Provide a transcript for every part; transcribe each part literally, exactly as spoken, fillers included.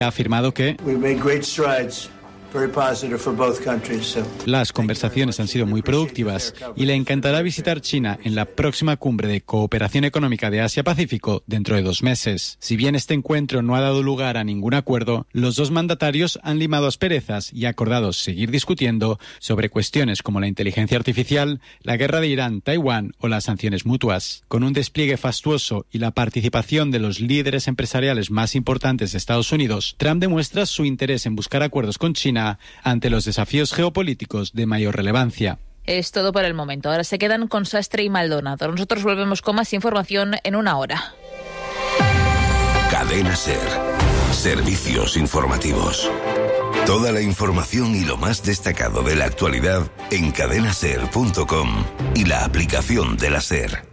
Ha afirmado que las conversaciones han sido muy productivas y le encantará visitar China en la próxima cumbre de cooperación económica de Asia-Pacífico dentro de dos meses. Si bien este encuentro no ha dado lugar a ningún acuerdo, los dos mandatarios han limado asperezas y acordado seguir discutiendo sobre cuestiones como la inteligencia artificial, la guerra de Irán, Taiwán o las sanciones mutuas. Con un despliegue fastuoso y la participación de los líderes empresariales más importantes de Estados Unidos, Trump demuestra su interés en buscar acuerdos con China ante los desafíos geopolíticos de mayor relevancia. Es todo por el momento. Ahora se quedan con Sastre y Maldonado. Nosotros volvemos con más información en una hora. Cadena SER. Servicios informativos. Toda la información y lo más destacado de la actualidad en cadena ser punto com y la aplicación de la SER.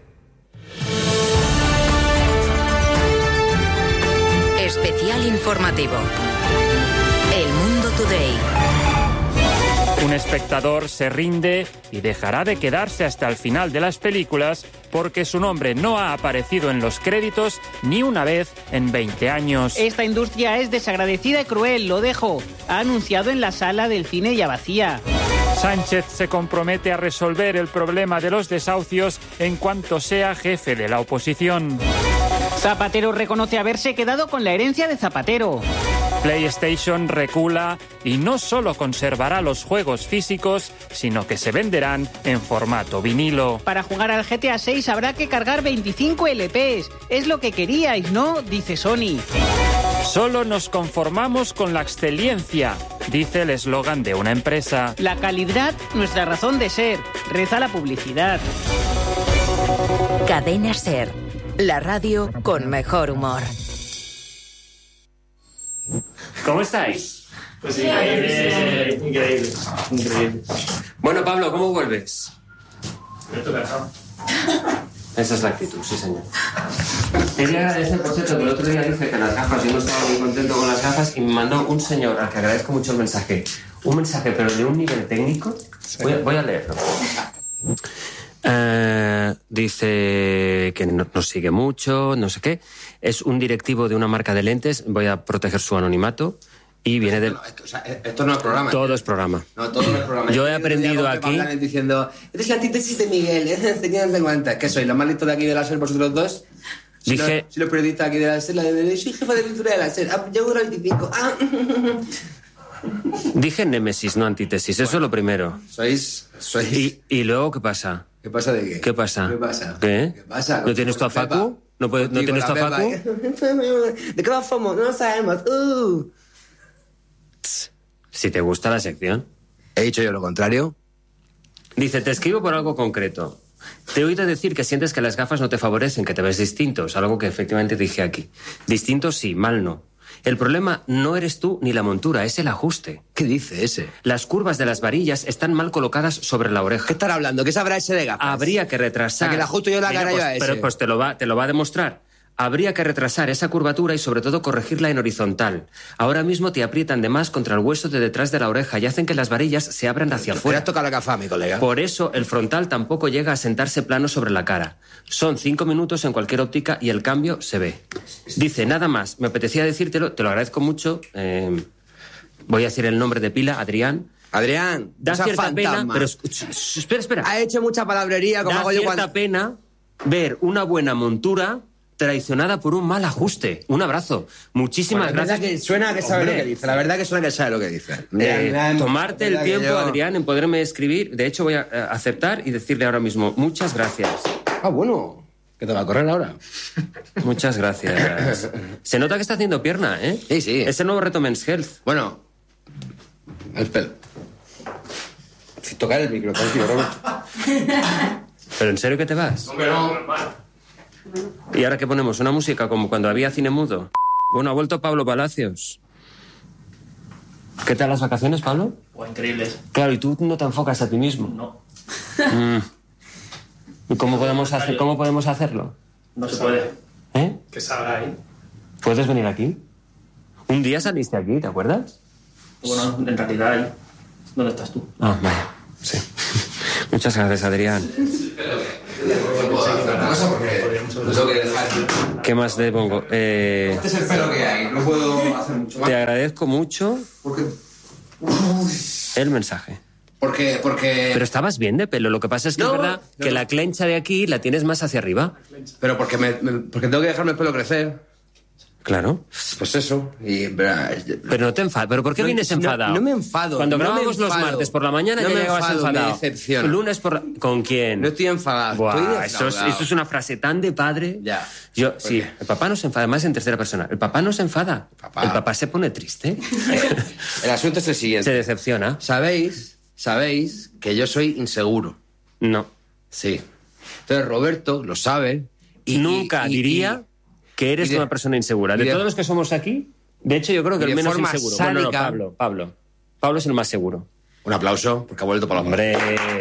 Especial informativo. El Mundo Today. Un espectador se rinde y dejará de quedarse hasta el final de las películas porque su nombre no ha aparecido en los créditos ni una vez en veinte años. Esta industria es desagradecida y cruel, lo dejo. Ha anunciado en la sala del cine ya vacía. Sánchez se compromete a resolver el problema de los desahucios en cuanto sea jefe de la oposición. Zapatero reconoce haberse quedado con la herencia de Zapatero. PlayStation recula y no solo conservará los juegos físicos, sino que se venderán en formato vinilo. Para jugar al G T A seis habrá que cargar veinticinco L Pes. Es lo que queríais, ¿no? Dice Sony. Solo nos conformamos con la exceliencia, dice el eslogan de una empresa. La calidad, nuestra razón de ser. Reza la publicidad. Cadena SER. La radio con mejor humor. ¿Cómo estáis? Pues increíble, increíble, increíble. Bueno, Pablo, ¿cómo vuelves? Me estoy cansado. Esa es la actitud, sí, señor. Quería agradecer, por cierto, que el otro día dije que las gafas, yo no estaba muy contento con las gafas y me mandó un señor al que agradezco mucho el mensaje. Un mensaje, pero de un nivel técnico. Voy a, voy a leerlo. Uh, dice que no, nos sigue mucho, no sé qué. Es un directivo de una marca de lentes. Voy a proteger su anonimato. Y viene del... No, o sea, esto no es programa. Todo es programa. No, todo no es programa. Yo he aprendido aquí... diciendo, esta es la antítesis de Miguel, ¿eh? Tenían de cuenta. ¿Qué soy? ¿Los más listos de aquí de la SER vosotros dos? Si Dije... Los, si los periodistas aquí de la SER, la de... Soy jefa de pintura de la SER. Ah, yo duro veinticinco. Ah. Dije némesis, no antítesis. Bueno, eso es lo primero. Sois... sois... ¿Y, y luego qué pasa? ¿Qué pasa de qué? ¿Qué pasa? ¿Qué pasa? ¿Qué? ¿Qué pasa? ¿No tienes tu a Facu? ¿No, puedes, ¿no tienes tu a Facu? ¿De qué vamos? No lo sabemos. Uh. Si te gusta la sección. ¿He dicho yo lo contrario? Dice, te escribo por algo concreto. Te he oído decir que sientes que las gafas no te favorecen, que te ves distinto. Es algo que efectivamente dije aquí. Distinto sí, mal no. El problema no eres tú ni la montura, es el ajuste. ¿Qué dice ese? Las curvas de las varillas están mal colocadas sobre la oreja. ¿Qué estará hablando? ¿Qué sabrá ese de gafas? Habría que retrasar... O sea, que le ajusto yo la cara pues, yo a ese. Pero pues te lo va, te lo va a demostrar. Habría que retrasar esa curvatura y sobre todo corregirla en horizontal. Ahora mismo te aprietan de más contra el hueso de detrás de la oreja y hacen que las varillas se abran hacia afuera. Te has tocado la gafa, mi colega. Por eso el frontal tampoco llega a sentarse plano sobre la cara. Son cinco minutos en cualquier óptica y el cambio se ve. Dice, nada más, me apetecía decírtelo, te lo agradezco mucho. Eh, voy a decir el nombre de pila, Adrián. Adrián, da cierta fantasma. pena, pero espera, espera. Ha hecho mucha palabrería, como da hago yo cuando... Da cierta pena ver una buena montura traicionada por un mal ajuste. Un abrazo. Muchísimas bueno, gracias. La verdad que suena que sabe Hombre, lo que dice. La verdad que suena que sabe lo que dice. Eh, tomarte el tiempo, yo... Adrián, en poderme escribir. De hecho, voy a eh, aceptar y decirle ahora mismo muchas gracias. Ah, bueno. ¿Que te va a correr ahora? Muchas gracias. Se nota que está haciendo pierna, ¿eh? Sí, sí. Es el nuevo reto Men's Health. Bueno. Espera. Sin tocar el micro, tío, Robert. ¿Pero en serio que te vas? Hombre, no, normal. ¿Y ahora qué ponemos? ¿Una música como cuando había cine mudo? Bueno, ha vuelto Pablo Palacios. ¿Qué tal las vacaciones, Pablo? Pues increíbles. Claro, y tú no te enfocas a ti mismo. No. Mm. ¿Y cómo podemos, hacer, cómo podemos hacerlo? No se puede. ¿Eh? Que salga ahí. ¿Puedes venir aquí? Un día saliste aquí, ¿te acuerdas? Bueno, en realidad ahí. ¿Dónde estás tú? Ah, vale. Sí. Muchas gracias, Adrián. ¿Qué más te pongo? Eh, Este es el pelo que hay, no puedo hacer mucho más. te agradezco mucho Porque... el mensaje. Porque, porque... Pero estabas bien de pelo. Lo que pasa es que No, es verdad no, que no. la clencha de aquí la tienes más hacia arriba. Pero porque, me, me- porque tengo que dejarme el pelo crecer. Claro. Pues eso. Y, Pero no te enfadas. ¿Pero por qué No, vienes no, enfadado? no me enfado, Cuando no me grabamos los enfado. martes por la mañana No ya me llegabas enfado, me enfadado. decepciona. El lunes por la... ¿Con quién? No estoy enfadado, Buah, estoy eso, es, defraudado. eso es una frase tan de padre. Ya. Yo, ¿Por sí, qué? el papá no se enfada, más en tercera persona. El papá no se enfada. Papá. El papá se pone triste. El asunto es el siguiente. Se decepciona. ¿Sabéis, sabéis que yo soy inseguro? No. Sí. Entonces Roberto lo sabe. Y, Nunca y- y- diría que eres y de- una persona insegura. y De, de- todos los que somos aquí, de hecho yo creo que y el de menos forma inseguro. Bueno, no, sádica- Pablo, Pablo. Pablo es el más seguro. Un aplauso, porque ha vuelto para los Hombre.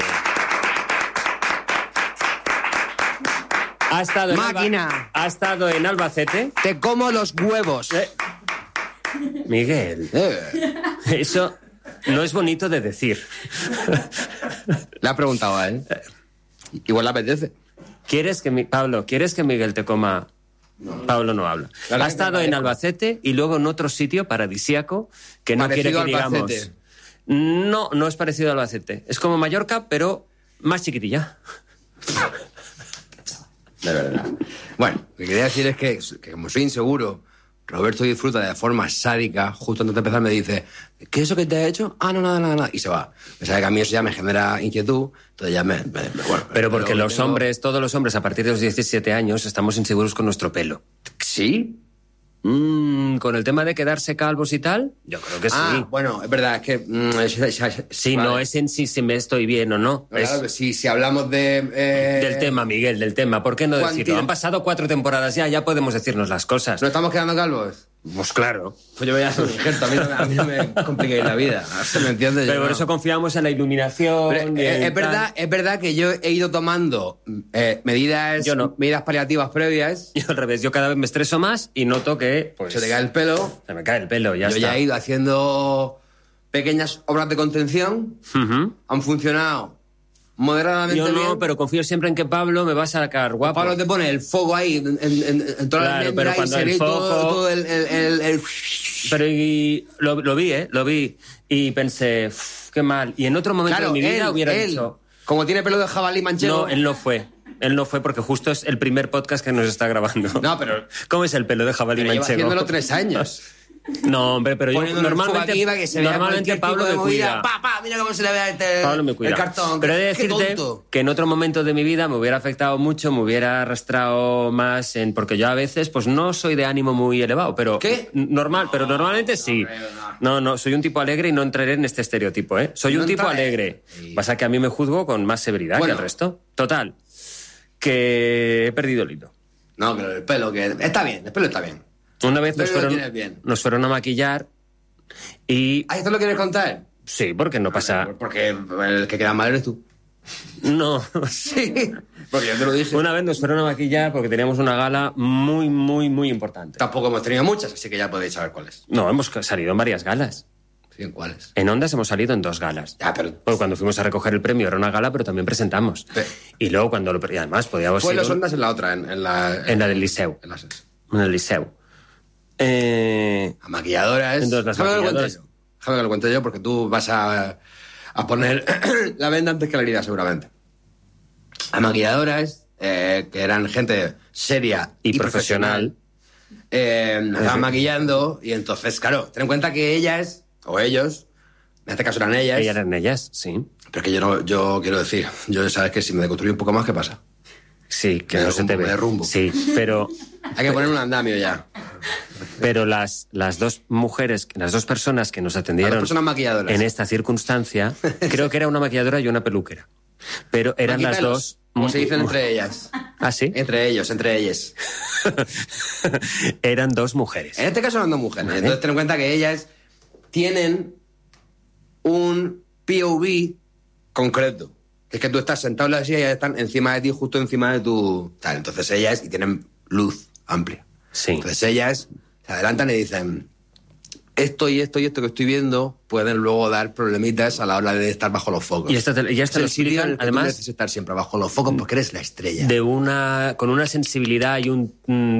Ha estado en Máquina. Alba- ha estado en Albacete. Te como los huevos. Eh, Miguel, Eh. eso no es bonito de decir. Le ha preguntado a él. Igual le apetece. ¿Quieres que mi... Pablo, ¿quieres que Miguel te coma? Pablo no habla. Claro Ha que estado te en agradezco. Albacete y luego en otro sitio paradisíaco que no Parecido quiere que a digamos. Albacete. No, no es parecido a Albacete. Es como Mallorca, pero más chiquitilla. De verdad. Bueno, lo que quería decir es que, que como soy inseguro, Roberto disfruta de forma sádica. Justo antes de empezar me dice, ¿qué es eso que te ha hecho? Ah, no, nada, nada, nada. Y se va. Me sabe que a mí eso ya me genera inquietud. Entonces ya me... me- me- bueno, Pero porque pero los tengo- hombres, todos los hombres a partir de los diecisiete años estamos inseguros con nuestro pelo. ¿Sí? Mm, con el tema de quedarse calvos y tal, yo creo que sí. Ah, bueno, es verdad, es que... mm, es- es- es- Sí, vale. no es en sí si me estoy bien o no. No, es claro que sí, si hablamos de... eh, del tema, Miguel, del tema. ¿Por qué no Cuantía- decirlo? Han pasado cuatro temporadas ya, ya podemos decirnos las cosas. ¿No estamos quedando calvos? Pues claro. Pues yo voy a hacer un injerto, a mí no, me- a mí no me compliquéis la vida. ¿Se me entiende? Yo Pero por no. eso confiamos en la iluminación. Pero, y eh, en es, verdad, tal. es verdad que yo he ido tomando eh, medidas, Yo no. medidas paliativas previas. Yo al revés, yo cada vez me estreso más y noto que pues, Se te cae el pelo. se me cae el pelo, ya yo está. ya he ido haciendo pequeñas obras de contención. Ujú. Han funcionado moderadamente Yo no, bien. pero confío siempre en que Pablo me va a sacar guapo. Pablo te pone el fuego ahí en, en, en, en toda Claro, la pero almendra y cuando se el ve todo, foco- todo el... el, el- el- Pero y, lo, lo vi, ¿eh? Lo vi. Y pensé, "Uf, qué mal". Y en otro momento Claro, de mi vida él, hubiera él, dicho... como tiene pelo de jabalí manchego... No, él no fue. Él no fue porque justo es el primer podcast que nos está grabando. No, pero- ¿Cómo es el pelo de jabalí pero lleva manchego? haciéndolo tres años. No, hombre, pero yo Poniéndole el fuego normalmente, aquí para que se vea normalmente cualquier Pablo tipo de me movida. cuida. Pa, pa, mira cómo se le ve el, Pablo me cuida. el cartón. Pero he de Qué decirte tonto. que en otro momento de mi vida me hubiera afectado mucho, me hubiera arrastrado más en... Porque yo a veces pues no soy de ánimo muy elevado, pero... ¿Qué? Normal, pero normalmente sí. No, no, soy un tipo alegre y no entraré en este estereotipo, ¿eh? Soy No un tipo entraré. alegre. Sí. Pasa que a mí me juzgo con más severidad Bueno. que el resto. Total. Que he perdido el hilo. No, pero el pelo, que está bien, el pelo está bien. Una vez nos Pero lo fueron, tienes bien. nos fueron a maquillar y... Ah, ¿esto lo quieres contar? Sí, porque no pasa... Porque el que queda mal eres tú. No, Sí, porque yo te lo dije. Una vez nos fueron a maquillar porque teníamos una gala muy, muy, muy importante. Tampoco hemos tenido muchas, así que ya podéis saber cuáles. No, hemos salido en varias galas. Sí, ¿en cuáles? En Ondas hemos salido en dos galas. Ya, pero... Porque cuando fuimos a recoger el premio era una gala, pero también presentamos. Sí. Y luego cuando lo... Y además podíamos Fue ir los ondas en la otra, en, en la... en la del Liceu. En la sex. En el Liceu. Eh... A maquilladoras... Entonces, las Déjame que lo cuente maquilladoras- yo. Déjame que lo cuente yo, porque tú vas a, a poner la venda antes que la herida, seguramente. A maquilladoras, eh, que eran gente seria Y y, profesional. profesional, eh, nos estaban maquillando, y entonces, claro, ten en cuenta que ellas, o ellos, en este caso eran ellas, Ellas eran ellas, sí. pero es que yo no, yo quiero decir, yo sabes que si me deconstruyo un poco más, ¿qué pasa? Sí, que Me no se te derrumbo, ve. me derrumbo. Sí, pero... Hay que poner un andamio ya. Pero las, las dos mujeres, las dos personas que nos Las atendieron dos personas maquilladoras. en esta circunstancia, creo que era una maquilladora y una peluquera. Pero eran las Maquipelos, dos... como se dicen entre ellas. ¿Ah, sí? Entre ellos, entre ellas. Eran dos mujeres. En este caso eran dos mujeres. Vale. Entonces ten en cuenta que ellas tienen un P O V concreto. Es que tú estás sentado en la silla y ellas están encima de ti, justo encima de tu... Tal. Entonces ellas, y tienen luz amplia. Sí. Entonces ellas se adelantan y dicen, esto y esto y esto que estoy viendo pueden luego dar problemitas a la hora de estar bajo los focos. Y esto te, ya te lo explican, además, tú necesitas estar siempre bajo los focos porque eres la estrella. De una, con una sensibilidad y un... Mm,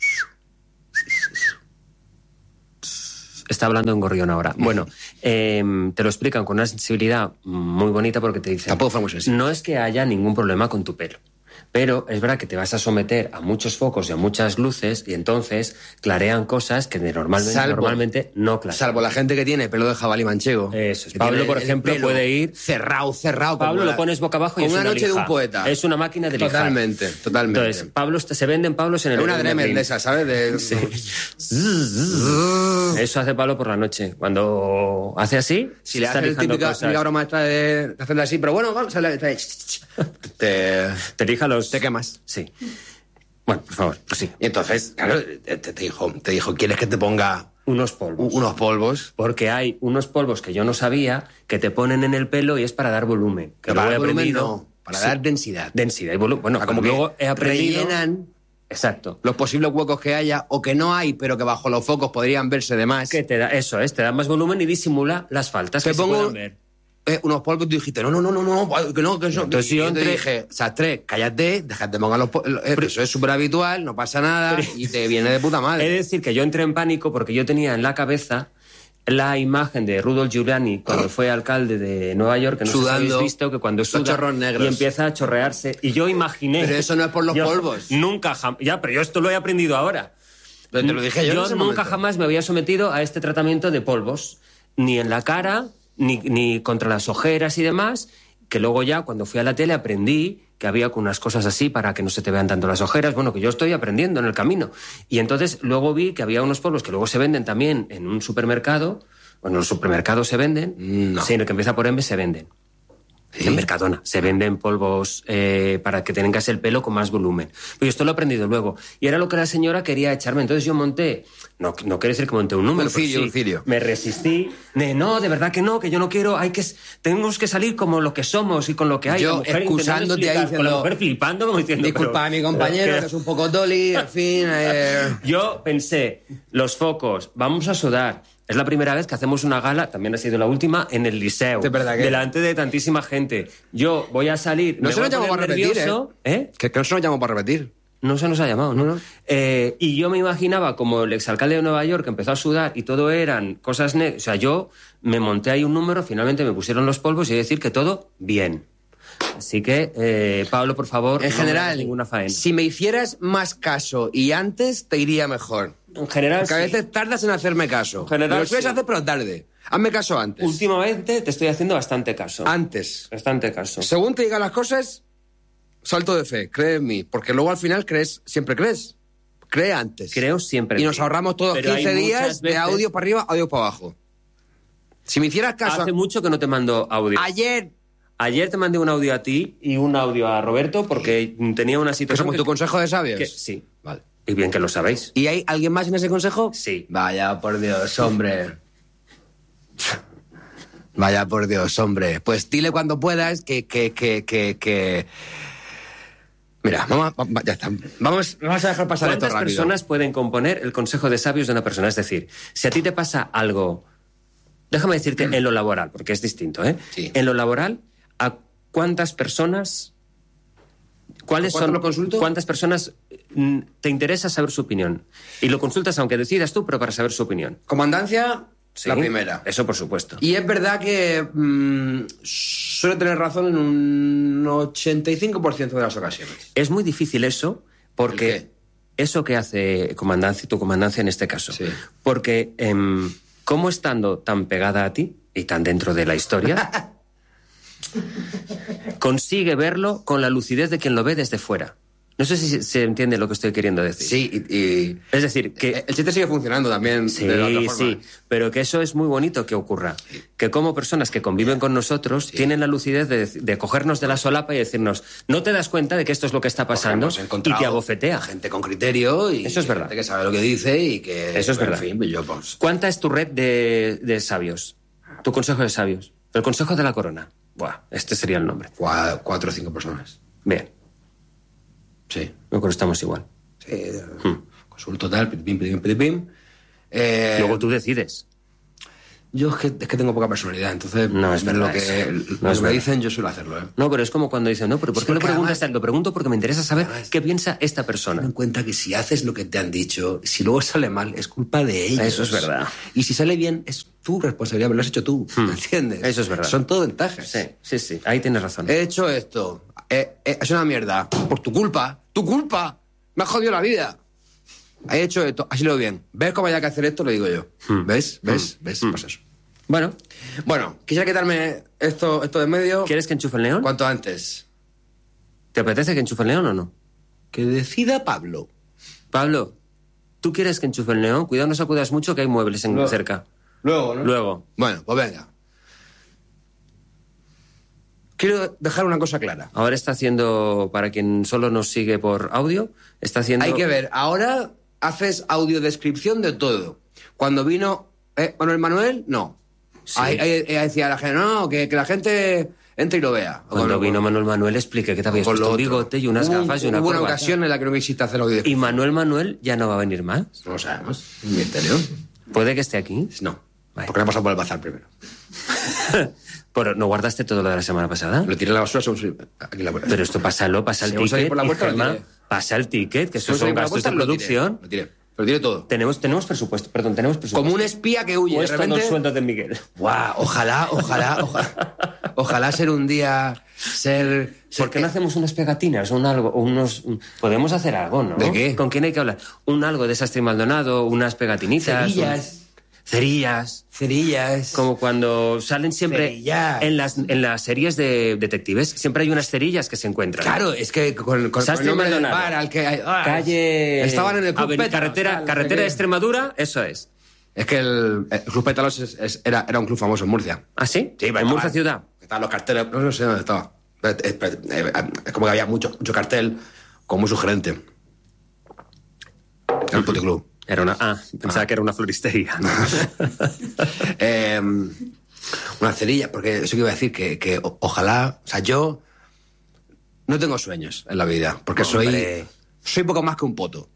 está hablando en gorrión ahora. Bueno, eh, te lo explican con una sensibilidad muy bonita porque te dicen... Tampoco fue muy sensible. No es que haya ningún problema con tu pelo. Pero es verdad que te vas a someter a muchos focos y a muchas luces y entonces clarean cosas que de normalmente, salvo, normalmente no clarean. Salvo la gente que tiene pelo de jabalí manchego. Eso es. Pablo, por ejemplo, puede ir... Cerrado, cerrado. Pablo como lo la, pones boca abajo y es una, una noche lija. de un poeta. Es una máquina de lijar. Totalmente, totalmente. Entonces, Pablo, se venden Pablos en el... Es una Dremel de esas, ¿sabes? De... Sí. Eso hace Pablo por la noche. Cuando hace así... Si le hace el típico la broma esta de hacerle así, pero bueno, vamos a le, te, te, te lija los... Te quemas. Sí. Bueno, por favor, pues sí. Y entonces, claro, te, te dijo, te dijo, ¿quieres que te ponga unos polvos? Unos polvos. Porque hay unos polvos que yo no sabía que te ponen en el pelo y es para dar volumen. Que para dar volumen no, para sí. dar densidad. Densidad y volumen. Bueno, o sea, como luego he aprendido... rellenan... Exacto. Los posibles huecos que haya o que no hay, pero que bajo los focos podrían verse de más. Que te da, eso es, te da más volumen y disimula las faltas te que pongo, se puedan ver. Eh, unos polvos y tú dijiste, no, no, no, no, no, que no, que eso. Entonces y yo yo entre... te dije, Sastre, cállate, déjate pongan los polvos. Pero... Eso es súper habitual, no pasa nada y te viene de puta madre. He de decir que yo entré en pánico porque yo tenía en la cabeza la imagen de Rudolph Giuliani cuando fue alcalde de Nueva York, que no sudando, sé si habéis visto, que cuando suda chorros negros y empieza a chorrearse. Y yo imaginé... Pero eso no es por los yo, polvos. Nunca, jamás... Ya, pero yo esto lo he aprendido ahora. Pero te lo dije yo Yo en ese nunca momento. jamás me había sometido a este tratamiento de polvos, ni en la cara, ni, ni contra las ojeras y demás, que luego ya cuando fui a la tele aprendí que había unas cosas así para que no se te vean tanto las ojeras, bueno, que yo estoy aprendiendo en el camino. Y entonces luego vi que había unos polvos que luego se venden también en un supermercado. Bueno, en los supermercados se venden, no. Sí, en el que empieza por M se venden. ¿Sí? En Mercadona se venden polvos eh, para que tengas el pelo con más volumen. Pero esto lo he aprendido luego. Y era lo que la señora quería echarme. Entonces yo monté, no, no quiere decir que monté un número, un cirio, sí, un cirio. Me resistí. De, no, de verdad que no, que yo no quiero, hay que, tenemos que salir como lo que somos y con lo que hay. Yo la mujer excusándote ahí diciendo, con la mujer flipando, como diciendo... Disculpa, pero, mi compañero, pero, que es un poco dolly, en fin... Eh... Yo pensé, los focos, vamos a sudar... Es la primera vez que hacemos una gala, también ha sido la última, en el Liceo. De verdad que... Delante de tantísima gente. Yo voy a salir... No me se nos llamó para repetir, nervioso, ¿eh? ¿eh? Que, que no se nos llamó para repetir. No se nos ha llamado, ¿no? no, no. Eh, y yo me imaginaba como el exalcalde de Nueva York que empezó a sudar y todo eran cosas negras. O sea, yo me monté ahí un número, finalmente me pusieron los polvos y he de decir que todo bien. Así que, eh, Pablo, por favor, en no general, ninguna faena. Si me hicieras más caso y antes, te iría mejor. En general, Porque a sí. veces tardas en hacerme caso. En general, me lo sueles sí. hacer, pero tarde. Hazme caso antes. Últimamente te estoy haciendo bastante caso. Antes. Bastante caso. Según te digan las cosas, salto de fe, cree en mí. Porque luego al final crees, siempre crees. Cree antes. Creo siempre. Y nos ahorramos todos Pero quince hay días muchas de veces- audio para arriba, audio para abajo. Si me hicieras caso... Hace mucho que no te mando audio. Ayer... Ayer te mandé un audio a ti y un audio a Roberto porque tenía una ¿Que situación... somos tu consejo de sabios? que- sí. Vale. Y bien que lo sabéis. ¿Y hay alguien más en ese consejo? Sí. Vaya por Dios, hombre. Vaya por Dios, hombre. Pues dile cuando puedas que... que, que, que, que... Mira, vamos, a- va- ya está. Vamos, vamos a dejar pasar esto ¿Cuántas rápido. personas pueden componer el consejo de sabios de una persona? Es decir, si a ti te pasa algo... Déjame decirte en lo laboral, porque es distinto, ¿eh? Sí. En lo laboral, ¿a cuántas personas... ¿Cuáles ¿Cuánto son, lo consulto? ¿Cuántas personas mm, te interesa saber su opinión? Y lo consultas aunque decidas tú, pero para saber su opinión. Comandancia, Sí, la primera. Eso por supuesto. Y es verdad que mmm, suele tener razón en un ochenta y cinco por ciento de las ocasiones. Es muy difícil eso, ¿El porque qué? eso que hace comandancia, tu comandancia en este caso, Sí. porque em, como estando tan pegada a ti y tan dentro de la historia, consigue verlo con la lucidez de quien lo ve desde fuera. No sé si se- se entiende lo que estoy queriendo decir. Sí, y... y- Es decir, que... El chiste sigue funcionando también Sí, de la otra forma. sí, pero que eso es muy bonito que ocurra. Que como personas que conviven con nosotros tienen la lucidez de, de cogernos de la solapa y decirnos, no te das cuenta de que esto es lo que está pasando, Hemos y encontrado te abofetea. gente con criterio y Eso es verdad. gente que sabe lo que dice y que... Eso es bueno, verdad. En fin, yo pues... ¿Cuánta es tu red de, de sabios? Tu consejo de sabios. El consejo de la corona. Buah, este sería el nombre. cua- Cuatro o cinco personas. Bien, Sí. yo creo que estamos igual. Sí. Hmm. Consulto tal, pim, pim, pim, pim, pim. Eh, Luego tú decides. Yo es que, es que tengo poca personalidad, entonces no, es verdad lo que, eso. lo No es que me verdad. dicen yo suelo hacerlo. ¿eh? No, pero es como cuando dicen, no, pero ¿por Sí, qué lo porque preguntas? además- Lo pregunto porque me interesa saber Además- qué piensa esta persona. Ten en cuenta que si haces lo que te han dicho, si luego sale mal, es culpa de ellos. Eso es verdad. Y si sale bien, es tu responsabilidad, pero lo has hecho tú, Hmm. ¿me entiendes? Eso es verdad. Son todo ventajas. Sí, sí, sí, ahí tienes razón. He hecho esto, eh, eh, es una mierda, por tu culpa, tu culpa, me ha jodido la vida. He hecho esto, así lo veo bien. ¿Ves cómo hay que hacer esto? Lo digo yo. Hmm. ¿Ves? ¿Ves? Hmm. ¿Ves? Hmm. Pues eso. Bueno, Bueno, quisiera quitarme esto, esto de en medio. ¿quieres que enchufe el neón? Cuanto antes. ¿Te apetece que enchufe el neón o no? Que decida Pablo. Pablo, ¿tú quieres que enchufe el neón? Cuidado, no sacudas mucho que hay muebles en No. cerca. Luego, ¿no? Luego. Bueno, pues venga. Quiero dejar una cosa clara. Ahora está haciendo, para quien solo nos sigue por audio, está haciendo... Hay que ver, ahora haces audiodescripción de todo. Cuando vino eh, Manuel Manuel, no. Sí. Ahí, ahí- ahí decía la gente, no, que, que la gente entre y lo vea. Cuando Con- vino Manuel Manuel expliqué que te habías con puesto lo un otro. bigote y unas Hubo- gafas y una Hubo una corbata. ocasión en la que no quisiste hacer ¿Y audiodescripción. Manuel Manuel ya no va a venir más? No lo sabemos. Es un misterio. ¿Puede que esté aquí? No. Vale. Porque no ha pasado por el bazar primero. Pero, ¿no guardaste todo lo de la semana pasada? Lo tiré en la basura, según soy- aquí en la puerta. Pero esto pásalo, pasa el Si vamos a ir ticket. por la y puerta, lo Gemma, tiré. pasa el ticket, que estos Según salí son por la gastos de puerta, lo tiré. producción. Lo tiré. Lo tiré todo. Tenemos, tenemos presupuesto, perdón, tenemos presupuesto. Como un espía que huye. De Puesto repente... los sueldos de Miguel. Guau, ojalá, ojalá, ojalá. Ojalá ser un día. Ser. ser ¿Por qué no hacemos unas pegatinas, un algo, o unos... un- Podemos hacer algo, ¿no? ¿De qué? ¿Con quién hay que hablar? Un algo de Sastre y Maldonado, unas pegatinitas. Cerillas. un- Cerillas. Cerillas. Como cuando salen siempre Cerillas. en las, en las series de detectives, siempre hay unas cerillas que se encuentran. Claro, es que con, con, con Sastre el nombre y del Maldonado. bar al que. ah, Calle... Estaban en el Club Aven- Pétalos, Carretera, tal, no sé carretera qué. de Extremadura, eso es. Es que el, el Club Pétalos es- es- era, era un club famoso en Murcia. ¿Ah, sí? Sí, en Murcia ciudad. Estaban los carteles. No, no sé dónde estaba. Es, es- es- es como que había mucho, mucho cartel, como muy sugerente. Era el puticlub. Era una... Ah, pensaba que era una floristería. Eh, una cerilla, porque eso que iba a decir, que, que o- ojalá, o sea, yo no tengo sueños en la vida, porque soy, Hombre. soy poco más que un poto.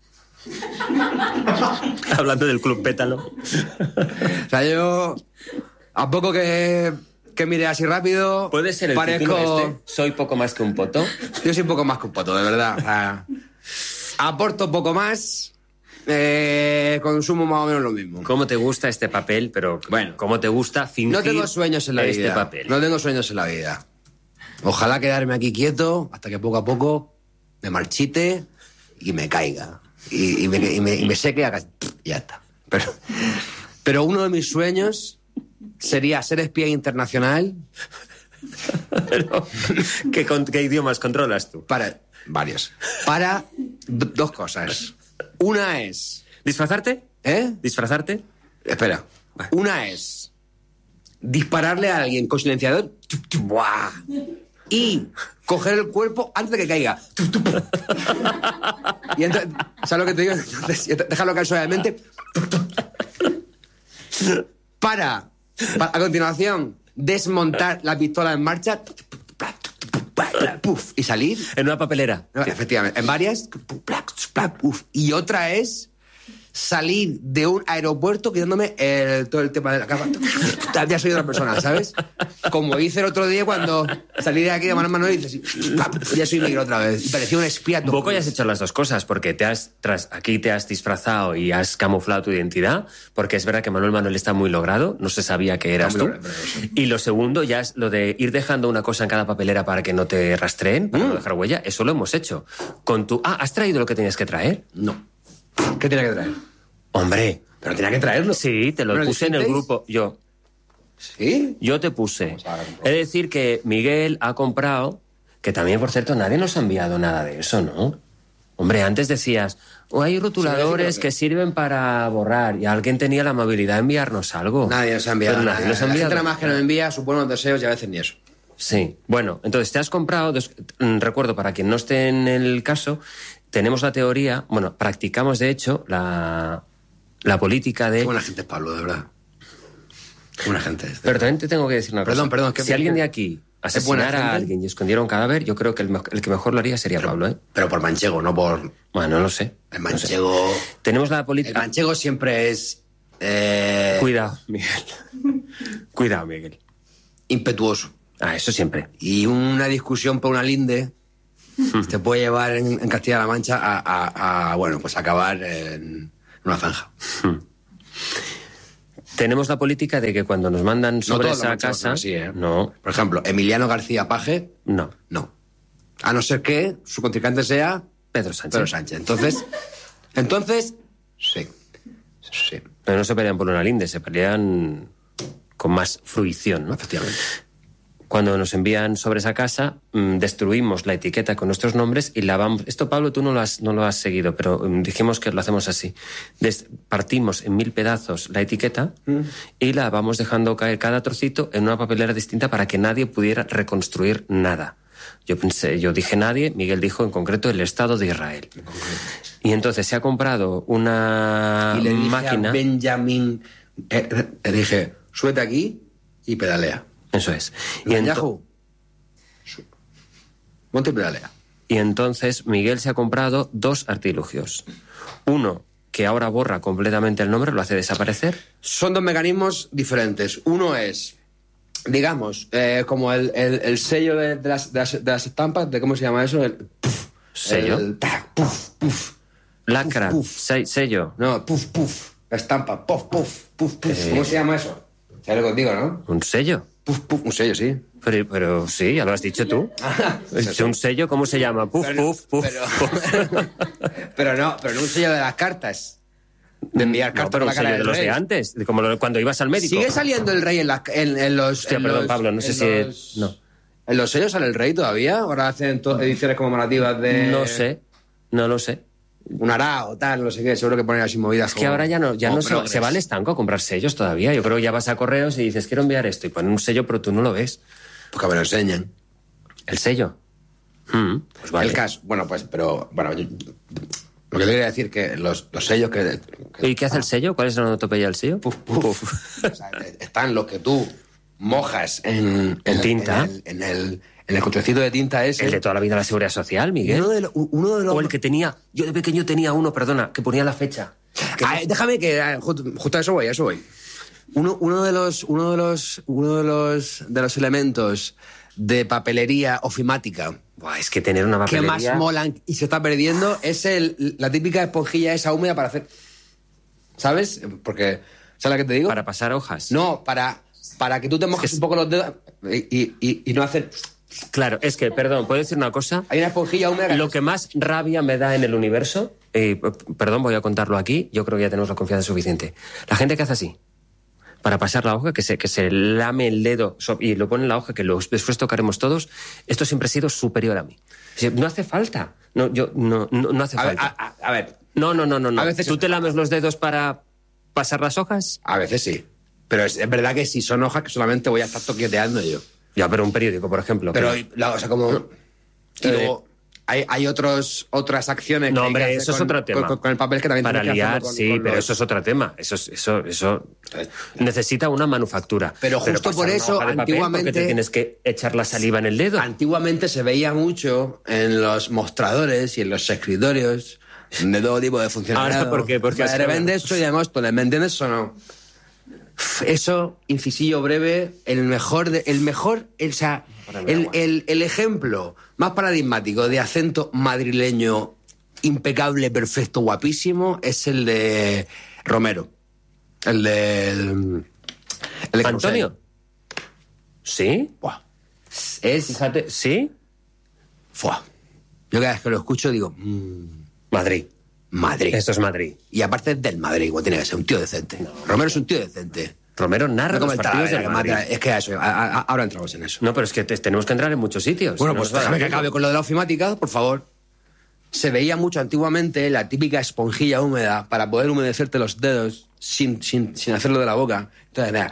Hablando del Club Pétalo. O sea, yo, a poco que, que mire así rápido, ¿Puede ser el parezco, título este? Soy poco más que un poto. yo soy poco más que un poto, de verdad. O sea, aporto poco más, eh, consumo más o menos lo mismo. ¿Cómo te gusta este papel? Pero Bueno. ¿cómo te gusta fingir No tengo sueños en la este vida. papel? No tengo sueños en la vida. Ojalá quedarme aquí quieto hasta que poco a poco me marchite y me caiga. Y, y me, y me- y me seque y haga... y ya está. Pero, pero uno de mis sueños sería ser espía internacional Pero, ¿qué, con- qué idiomas controlas tú? para... Varios. Para d- dos cosas. Una es... ¿Disfrazarte? ¿Eh? ¿Disfrazarte? Espera. Una es dispararle a alguien con silenciador ¡Buah! y coger el cuerpo antes de que caiga. Y entonces, ¿sabes lo que te digo? Entonces, dejarlo caer suavemente. Para, para, a continuación, desmontar la pistola en marcha. Puf, y salir. En una papelera. No, efectivamente, en varias. Uf. Y otra es salir de un aeropuerto quitándome el- todo el tema de la capa. Ya soy otra persona, ¿sabes? Como hice el otro día cuando salí de aquí de Manuel Manuel y dices, ya soy negro otra vez. Y parecía un espía. Un poco ya has hecho las dos cosas, porque te has, tras, aquí te has disfrazado y has camuflado tu identidad, porque es verdad que Manuel Manuel está muy logrado, no se sabía que eras Está tú. muy logrado, pero sí. Y lo segundo ya es lo de ir dejando una cosa en cada papelera para que no te rastreen, para no dejar huella, eso lo hemos hecho. Con tu... Ah, ¿has traído lo que tenías que traer? No. ¿Qué tenía que traer? Hombre. Pero tenía que traerlo. Sí, te lo ¿No lo puse en el dijisteis? grupo. Yo. ¿Sí? Yo te puse. Vamos a ver un poco. Es decir, que Miguel ha comprado, que también, por cierto, nadie nos ha enviado nada de eso, ¿no? Hombre, antes decías, o hay rotuladores Sí, que sirven para borrar, y alguien tenía la amabilidad de enviarnos algo. Nadie nos ha enviado Pero nada. nadie nos ha La gente enviado. nada más que nos envía supone los deseos y a veces ni eso. Sí, bueno, entonces te has comprado, des- mm, recuerdo, para quien no esté en el caso, tenemos la teoría, bueno, practicamos de hecho la, la política de... Qué buena gente es Pablo, de verdad. Qué buena gente es. Pero también te tengo que decir una cosa. Perdón, perdón, que- si alguien de aquí buena asesinara a gente. alguien y escondiera un cadáver, yo creo que el, me- el que mejor lo haría sería Pablo, ¿eh? Pero por manchego, no por... Bueno, no lo sé. El No sé. manchego... Tenemos la El política... manchego siempre es Eh... Cuidado, Miguel. Cuidado, Miguel. Impetuoso. Ah, eso siempre. Y una discusión por una linde te puede llevar en, en Castilla-La Mancha a, a, a, bueno, pues acabar en una zanja. Tenemos la política de que cuando nos mandan sobre no esa casa... Así, ¿eh? No. Por ejemplo, Emiliano García Paje... No. No. A no ser que su contrincante sea... Pedro Sánchez. Pedro Sánchez. Entonces, entonces, sí. Sí. Pero no se pelean por una linde, se pelean con más fruición, ¿no? Efectivamente. Cuando nos envían sobre esa casa, mmm, destruimos la etiqueta con nuestros nombres y la vamos... Esto, Pablo, tú no lo has, no lo has seguido, pero um, dijimos que lo hacemos así. Des... Partimos en mil pedazos la etiqueta mm. y la vamos dejando caer cada trocito en una papelera distinta para que nadie pudiera reconstruir nada. Yo pensé, yo dije nadie, Miguel dijo en concreto el Estado de Israel. Y entonces se ha comprado una y le dije máquina... a Benjamin, eh, le dije, súbete aquí y pedalea. Eso es. Y ento... Monte y pedalea. Y entonces Miguel se ha comprado dos artilugios. Uno que ahora borra completamente el nombre, lo hace desaparecer. Son dos mecanismos diferentes. Uno es, digamos, eh, como el, el, el sello de, de, las, de, las, de las estampas, de cómo se llama eso, el puff, sello. El tac, puff, puff. Lacra, puff, puff. Se, sello. No, puff, puff. La estampa, puff, puff, puff, puff. Eh... ¿Cómo se llama eso? ¿Sabes lo que digo, no? ¿Un sello? Puf, puf, un sello, sí. Pero, pero sí, ya lo has dicho tú. ¿Es un sello? ¿Cómo se llama? Puf, pero, puf, puf. Pero, puf. pero no, pero no un sello de las cartas. De enviar cartas no, pero a la cara del de los rey. de antes, de como lo, cuando ibas al médico. ¿Sigue saliendo el rey en, la, en, en los... Hostia, en perdón, los, Pablo, no sé si... Los, no. ¿En los sellos sale el rey todavía? ¿Ahora hacen ediciones conmemorativas de...? No sé, no lo sé. Un arao, tal, no sé qué, seguro que ponen así movidas. Es que como, ahora ya no, ya no se, se va al estanco a comprar sellos todavía. Yo creo que ya vas a correos y dices, quiero enviar esto, y ponen un sello, pero tú no lo ves. Pues que me lo enseñen. ¿El sello? Hmm, pues vale. El caso, bueno, pues, pero, bueno, yo, lo que te quería decir que los, los sellos que, que... ¿Y qué hace ah. el sello? ¿Cuál es la onomatopeya del sello? Puf, puf. Puf. O sea, están los que tú mojas en... En, en tinta. En el... En el En el cochecito de tinta ese... El de toda la vida de la Seguridad Social, Miguel. Uno de, lo, uno de los... O el que tenía... Yo de pequeño tenía uno, perdona, que ponía la fecha. Que Ay, no... Déjame que... Justo, justo a eso voy, a eso voy. Uno, uno de los... Uno de los... Uno de los... De los elementos de papelería ofimática... Buah, es que tener una papelería... Que más molan y se está perdiendo es el, la típica esponjilla esa húmeda para hacer... ¿Sabes? Porque... ¿Sabes la que te digo? Para pasar hojas. No, para... Para que tú te mojes es que... un poco los dedos y, y, y no hacer... Claro, es que, perdón, ¿puedo decir una cosa? Hay una esponjilla húmeda... Lo que más rabia me da en el universo, eh, perdón, voy a contarlo aquí, yo creo que ya tenemos la confianza suficiente. La gente que hace así, para pasar la hoja, que se, que se lame el dedo y lo pone en la hoja, que lo, después tocaremos todos, esto siempre ha sido superior a mí. No hace falta, no, yo, no, no, no hace a falta. Ver, a, a, a ver... No, no, no, no. no. A veces... ¿Tú te lames los dedos para pasar las hojas? A veces sí. Pero es, es verdad que si son hojas que solamente voy a estar toqueteando yo. Ya, pero un periódico, por ejemplo. Pero, pero... La, o sea, como... No. Y luego hay, hay otros, otras acciones... No, que hombre, hay que eso con, es otro tema. Con, con el papel que también... Para que liar, con, sí, con pero los... eso es otro tema. Eso, eso, eso necesita una manufactura. Pero justo pero por eso, antiguamente... ¿Por qué te tienes que echar la saliva en el dedo? Antiguamente se veía mucho en los mostradores y en los escritorios de todo tipo de funcionariado. Ahora, ¿por qué? Porque de repente esto y de Móstoles, ¿me entiendes o no? Eso, incisillo breve, el mejor, de, el mejor, el, o sea, el, el, el ejemplo más paradigmático de acento madrileño impecable, perfecto, guapísimo, es el de Romero. El de... El, el de ¿Antonio? ¿Sí? Buah. Es... Fíjate, ¿sí? Fuah. Yo cada vez que lo escucho digo... Mmm, Madrid. Madrid. Esto es Madrid. Y aparte es del Madrid, como tiene que ser, un tío decente. No, Romero es un tío decente. Romero narra no los partidos del Madrid. Mata, es que eso, a, a, ahora entramos en eso. No, pero es que te, tenemos que entrar en muchos sitios. Bueno, no pues déjame que acabe con lo de la ofimática, por favor. Se veía mucho antiguamente la típica esponjilla húmeda para poder humedecerte los dedos sin, sin, sin hacerlo de la boca. Entonces, nada.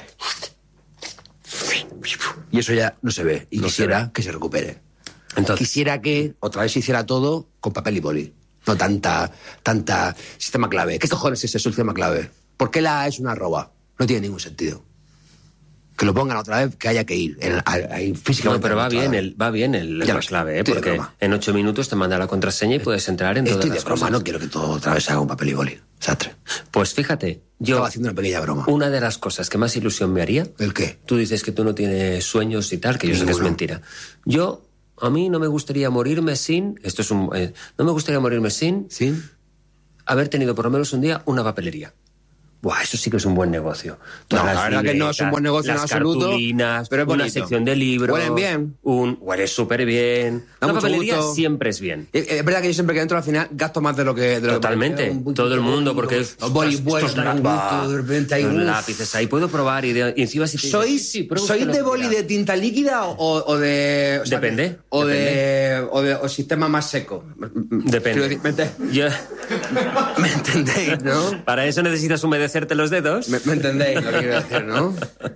Y eso ya no se ve. Y no quisiera se ve. que se recupere. Entonces, quisiera que otra vez se hiciera todo con papel y boli. No tanta, tanta sistema clave. ¿Qué cojones es eso, el sistema clave? ¿Por qué la A es una arroba? No tiene ningún sentido. Que lo pongan otra vez, que haya que ir. El, ahí, físicamente. No, pero va bien, el, va bien el, la clave, ¿eh? Porque en ocho minutos te manda la contraseña y puedes entrar en todas Estoy las de broma, cosas. No quiero que todo otra vez se haga un papel y boli. Desastre. Pues fíjate, yo... Estaba haciendo una pequeña broma. Una de las cosas que más ilusión me haría... ¿El qué? Tú dices que tú no tienes sueños y tal, que yo sé que es mentira. Yo, a mí no me gustaría morirme sin... Esto es un... Eh, no me gustaría morirme sin... ¿Sin? Haber tenido por lo menos un día una papelería. Buah, eso sí que es un buen negocio. No, la verdad que no es un buen negocio en las absoluto. Cartulinas, pero es una bonito. sección de libros. Huelen bien. Un, huele súper bien. Da Una mucho papelería gusto. siempre es bien. Es, es verdad que yo siempre que entro al final gasto más de lo que... De lo Totalmente. Que un Todo el mundo, porque... Los bolivuelos, estos un gusto, de repente hay los uf. lápices ahí. Puedo probar y, de, y encima si te ¿Sois, sí, prueba ¿sois usted lo de que boli quiera. de tinta líquida o, o de... O sea, Depende, O depende. de... O de o sistema más seco. Depende. Quiero decir, ¿me, ente- Yo- ¿Me entendéis, no? Para eso necesitas humedecerte los dedos. ¿Me, me entendéis lo que quiero decir, no?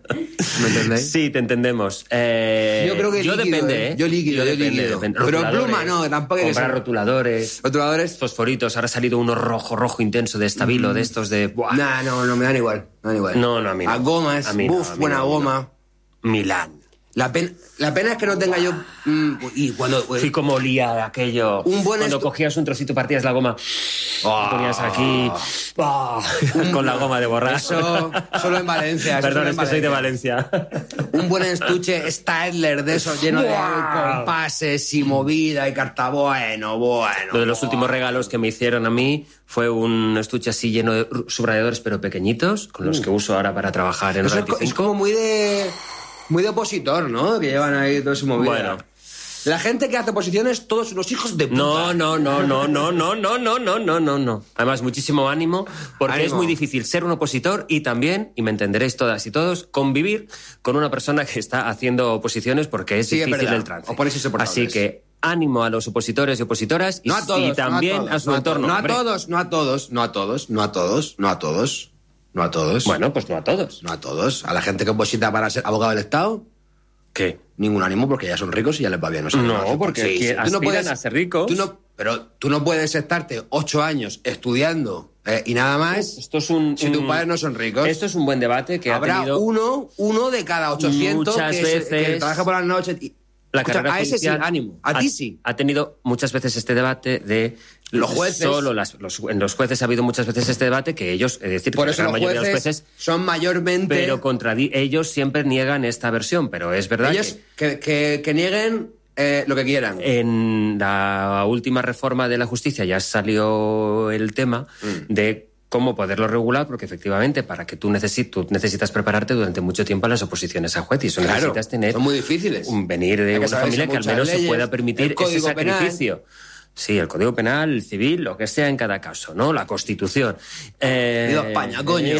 ¿Me entendéis? Sí, te entendemos. Eh, Yo creo que yo líquido, depende, ¿eh? ¿eh? Yo líquido, yo depende, líquido. depende. Pero Rotuladores, pluma no, tampoco hay que comprar ser- rotuladores, Rotuladores. fosforitos. Ahora ha salido uno rojo, rojo intenso de Stabilo, de estos de... Buah. Nah, no, no, me dan igual. Me dan igual. No, no, a mí no. A gomas, A mí no, buf, a mí buena no, a mí no. goma. Milán. La pena, la pena es que no tenga yo... mm, y cuando... Sí, como olía aquello. Un buen Cuando estu- cogías un trocito, partías la goma, Ah. la ponías aquí, ah, con la goma de borrar. Eso solo en Valencia. eso Perdón, solo es en que soy de Valencia. Un buen estuche Stadler de esos lleno de Buah. compases y movida y carta. Bueno, bueno. Uno de los últimos regalos que me hicieron a mí fue un estuche así lleno de subrayadores, pero pequeñitos, con los que uso ahora para trabajar en Eso es, veinticinco. co- es como muy de... Muy de opositor, ¿no? Que llevan ahí todo ese movida. Bueno. La gente que hace oposiciones, todos unos hijos de puta. No, no, no, no, no, no, no, no, no, no, no, no. Además, muchísimo ánimo, porque Ánimo. es muy difícil ser un opositor y también, y me entenderéis todas y todos, convivir con una persona que está haciendo oposiciones porque es Sí, es difícil verdad. el trance. Os ponéis insoportables. Así que ánimo a los opositores y opositoras y, No a todos, y también no a, todos, a su no a entorno. todos, no a hombre. todos, no a todos, no a todos, no a todos, no a todos, no a todos. Bueno, pues no a todos. No a todos. A la gente que oposita para ser abogado del Estado, ¿Qué? ningún ánimo porque ya son ricos y ya les va bien. No, sé, No, hace- porque sí, que sí. aspiran a ser ricos. Tú no, pero tú no puedes estarte ocho años estudiando eh, y nada más Esto es un, si tus un- padres no son ricos. Esto es un buen debate que Habrá ha tenido uno, uno de cada ochocientos muchas que, se- veces que trabaja por las noches. Y, la escucha, carrera a ese sí, judicial. ánimo. A ha, ti sí. Ha tenido muchas veces este debate de Los jueces. Solo las, los, en los jueces ha habido muchas veces este debate que ellos, es decir, Por que eso la los gran mayoría jueces, de los jueces, son mayormente... pero contra ellos siempre niegan esta versión, pero es verdad ellos que que, que, que nieguen eh, lo que quieran. en la última reforma de la justicia ya salió el tema Mm. de cómo poderlo regular, porque efectivamente para que tú, necesi- tú necesitas prepararte durante mucho tiempo a las oposiciones a juez y eso Claro, necesitas tener son muy difíciles. un venir de Hay que una saberse familia que al muchas menos se leyes, pueda permitir el ese Código Penal. sacrificio. Sí, el Código Penal, el civil, lo que sea en cada caso, ¿no? La Constitución. Eh, Viva España, coño.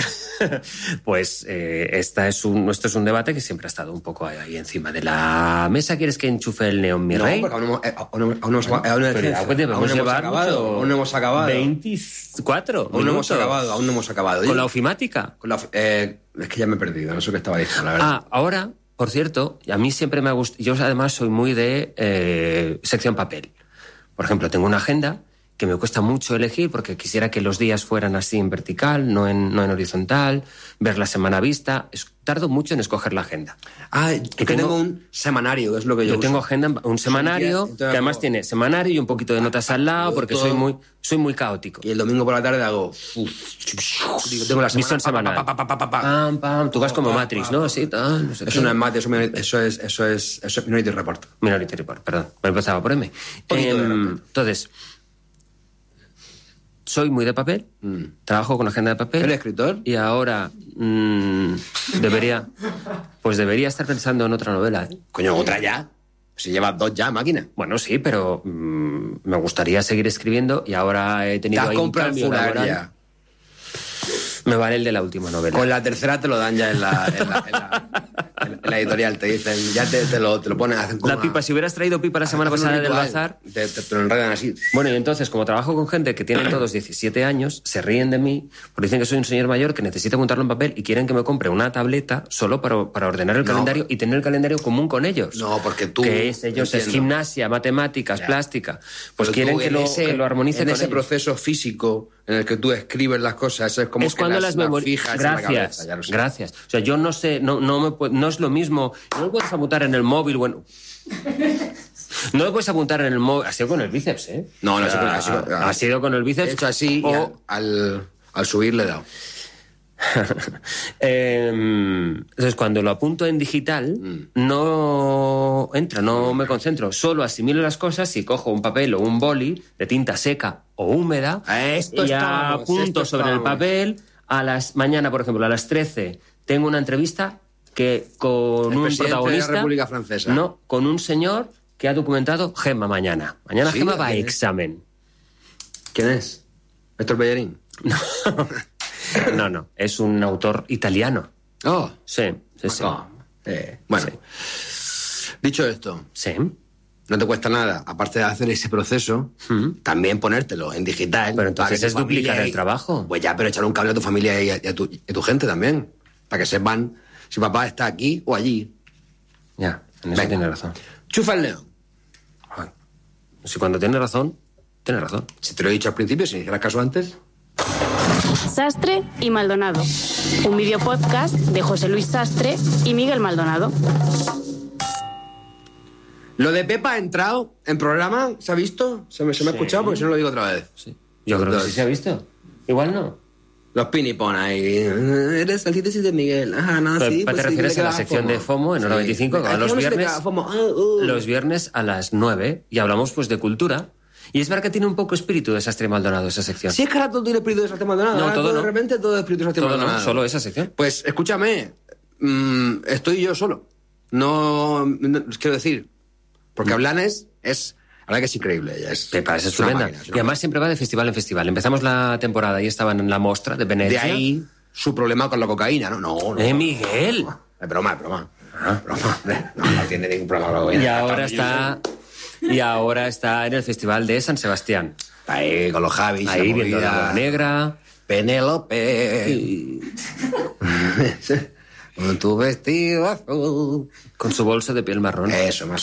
Pues eh, esta es un, esto es un debate que siempre ha estado un poco ahí encima de la mesa. ¿Quieres que enchufe el neón, mi No, rey? porque aún no hemos, eh, aún no- aún no hemos- aún no- Pero ya, pues, debemos aún no hemos llevar acabado. mucho- Aún no hemos acabado. veinticuatro Aún no hemos minutos. acabado, aún no hemos acabado. ¿Con la ofimática? Con la of- eh, es que ya me he perdido, no sé qué estaba diciendo, la verdad. Ah, ahora, por cierto, a mí siempre me ha gustado... Yo además soy muy de eh, sección papel. Por ejemplo, tengo una agenda que me cuesta mucho elegir porque quisiera que los días fueran así en vertical, no en, no en horizontal, ver la semana vista. Es- tardo mucho en escoger la agenda. Ah, yo que tengo- tengo un semanario, es lo que yo Yo uso. tengo agenda, un semanario, Entonces, que además hago- tiene semanario y un poquito de notas al lado, porque todo- soy muy, soy muy caótico. Y el domingo por la tarde hago... Digo, tengo la semana... Visión pa, pa, semanal. pa, pa, pa, pa, pa, pa. Pam, pam, tú vas como Pa, pa, Matrix, pa, ¿no? pa. Así, tal, no sé Eso qué. no es mate, eso, me- eso es, eso es, eso es Minority Report. Minority Report, perdón. Me empezaba por M. Poquito de Em, report. entonces, soy muy de papel, trabajo con agenda de papel. ¿Eres escritor? Y ahora mm, debería, pues debería estar pensando en otra novela. ¿eh? Coño, otra ya. Si llevas dos ya, máquina. Bueno, sí, pero mm, me gustaría seguir escribiendo y ahora he Te tenido has ahí un comprado el cambio fular laboral. ya. Me vale el de la última novela. Con la tercera te lo dan ya en la, en la, en la, en la editorial. Te dicen, ya te, te, lo, te lo ponen, hacen como La una- pipa, si hubieras traído pipa la semana hacen un pasada del ritual. bazar. Te, te, te lo enredan así. Bueno, y entonces, como trabajo con gente que tienen todos diecisiete años, se ríen de mí, porque dicen que soy un señor mayor que necesita apuntarlo en papel y quieren que me compre una tableta solo para, para ordenar el No. calendario y tener el calendario común con ellos. No, porque tú... Que es, ellos es entiendo. gimnasia, matemáticas, Ya. plástica. Pues Pero quieren tú que en lo, ese- que lo armonice en con ese ellos. proceso físico en el que tú escribes las cosas, eso es como es que cuando las, las las memorias. fijas en la Gracias, cabeza, ya lo sé. gracias. O sea, yo no sé, no, no, me pu- no es lo mismo. No lo puedes apuntar en el móvil, bueno. No lo puedes apuntar en el móvil. Ha sido con el bíceps, ¿eh? No, no, O sea, ha sido con- ha sido- ha sido con el bíceps. He hecho así y o- al... al- Al subir le he dado. eh, entonces, cuando lo apunto en digital, mm. no entra, no me concentro. Solo asimilo las cosas y cojo un papel o un boli de tinta seca o húmeda esto y estamos, apunto esto sobre estamos. el papel. A las mañana, por ejemplo, a las trece tengo una entrevista que con el un presidente protagonista... de la República Francesa. No, con un señor que ha documentado Gemma mañana. Mañana Sí, Gemma va a ¿quién es? examen. ¿Quién es? ¿Héctor Bellerín? No, no, es un autor italiano. Oh. Sí, sí, sí. Oh. Eh, bueno, sí. Dicho esto, sí. no te cuesta nada, aparte de hacer ese proceso, ¿Mm? también ponértelo en digital. Pero entonces es duplicar el y, trabajo. Pues ya, pero echar un cable a tu familia y a, y a, tu, y a tu gente también, para que sepan si papá está aquí o allí. Ya, en eso tiene razón. Chufa el león. Ay. Si cuando tiene razón, tiene razón. Si te lo he dicho al principio, si me hicieras caso antes... Sastre y Maldonado, un videopodcast de José Luis Sastre y Miguel Maldonado. Lo de Pepa ha entrado en programa, ¿se ha visto? ¿Se me, se me sí. ha escuchado? Porque si no lo digo otra vez. Sí. Yo creo que sí se ha visto. Igual no. Los pinipón ahí. Eres antítesis de Miguel. Ah, no, sí, ¿Te pues refieres sí, a la sección FOMO. de FOMO en hora sí. veinticinco? Que va los viernes, uh, uh. los viernes a las nueve y hablamos pues de cultura. Y es verdad que tiene un poco espíritu de Sastre Maldonado esa sección. Sí, es que ahora todo tiene espíritu de Sastre Maldonado. No, ahora todo, todo no. De repente todo es espíritu de Sastre todo Maldonado. No, solo esa sección. Pues escúchame, mmm, estoy yo solo. No, no quiero decir, porque Blanes es, la verdad que es increíble. Ella es, Pepa, es estupenda. Máquina, es y además máquina. Siempre va de festival en festival. Empezamos la temporada y estaban en la Mostra de Venecia. De ahí su problema con la cocaína, ¿no? No, no. ¡Eh, Miguel! No, es broma, es broma. Ah. broma. No, no tiene ningún problema con la cocaína. Y ahora está... Y ahora está en el Festival de San Sebastián. Ahí, con los Javis. Ahí, viendo la Bola Negra. Penélope. Sí. Con tu vestido azul. Con su bolso de piel marrón. Eso, más.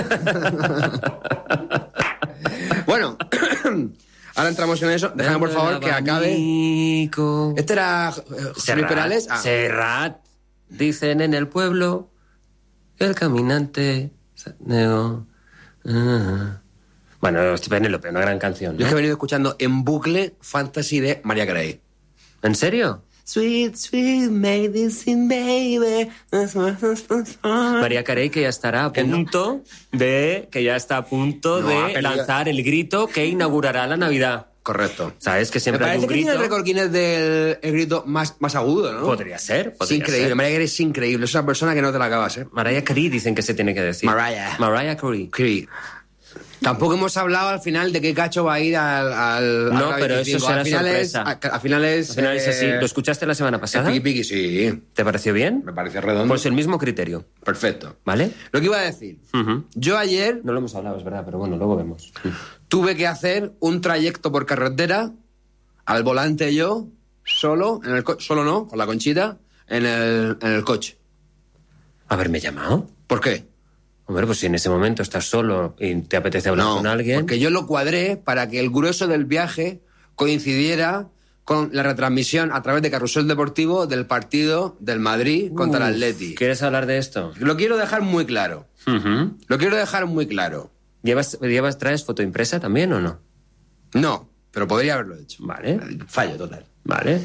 Bueno, ahora entramos en eso. Déjame, por favor, que acabe. Este era José Luis Perales. Ah. Serrat. Dicen en el pueblo, el caminante... Neo... Uh, bueno, Penélope, una gran canción, ¿no? Yo es que he venido escuchando en bucle Fantasy de Mariah Carey. ¿En serio? Sweet, sweet medicine, baby. Mariah Carey que ya estará a punto de... Que ya está a punto no, de lanzar el grito que inaugurará la Navidad. Correcto. ¿Sabes? Que siempre Me hay un parece grito... que tiene el récord Guinness del el grito más, más agudo, ¿no? Podría ser, podría Es increíble. ser. Mariah Carey es increíble. Es una persona que no te la acabas, ¿eh? Mariah Carey dicen que se tiene que decir. Mariah. Mariah Carey. Carey. Tampoco hemos hablado al final de qué cacho va a ir al... al no, al pero eso será al final sorpresa. Es, a, a finales... Al final es así. ¿Lo escuchaste la semana pasada? Piqui piqui, sí. ¿Te pareció bien? Me pareció redondo. Pues el mismo criterio. Perfecto. ¿Vale? Lo que iba a decir. Uh-huh. Yo ayer... No lo hemos hablado, es verdad, pero bueno, luego vemos. Tuve que hacer un trayecto por carretera, al volante yo, solo, en el co- solo no, con la Conchita, en el, en el coche. ¿Haberme llamado? ¿Por qué? Hombre, pues si en ese momento estás solo y te apetece hablar no, con alguien... porque yo lo cuadré para que el grueso del viaje coincidiera con la retransmisión a través de Carrusel Deportivo del partido del Madrid contra Uf, el Atleti. ¿Quieres hablar de esto? Lo quiero dejar muy claro. Uh-huh. Lo quiero dejar muy claro. ¿Llevas, ¿Llevas, traes foto impresa también o no? No, pero podría haberlo hecho. Vale. Fallo total. Vale.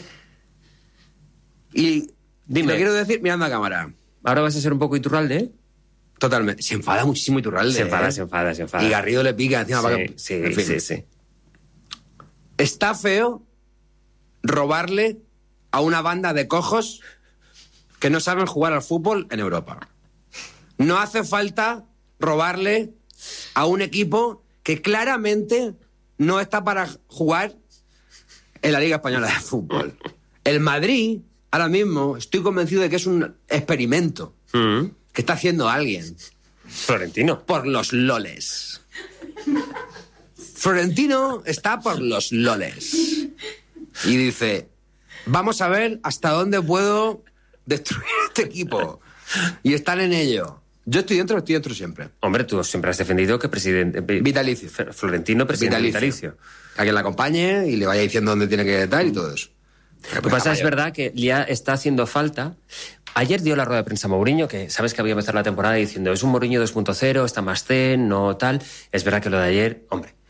Y dime. Lo quiero decir mirando a cámara. ¿Ahora vas a ser un poco Iturralde, eh? Totalmente. Se enfada muchísimo Iturralde. Se enfada, ¿eh? se enfada, se enfada. Y Garrido le pica encima. Sí, para que... sí, en fin. sí, sí. Está feo robarle a una banda de cojos que no saben jugar al fútbol en Europa. No hace falta robarle a un equipo que claramente no está para jugar en la Liga Española de Fútbol. El Madrid, ahora mismo, estoy convencido de que es un experimento Mm. que está haciendo alguien. Florentino. Por los loles. Florentino está por los loles. Y dice, vamos a ver hasta dónde puedo destruir este equipo. Y están en ello. Yo estoy dentro, estoy dentro siempre. Hombre, tú siempre has defendido que presidente... Vitalicio. Florentino, presidente vitalicio. vitalicio. A quien la acompañe y le vaya diciendo dónde tiene que estar y todo eso. Lo que pasa es verdad que ya está haciendo falta... Ayer dio la rueda de prensa Mourinho, que sabes que había empezado la temporada diciendo es un Mourinho dos punto cero, está más zen, no tal. Es verdad que lo de ayer, hombre,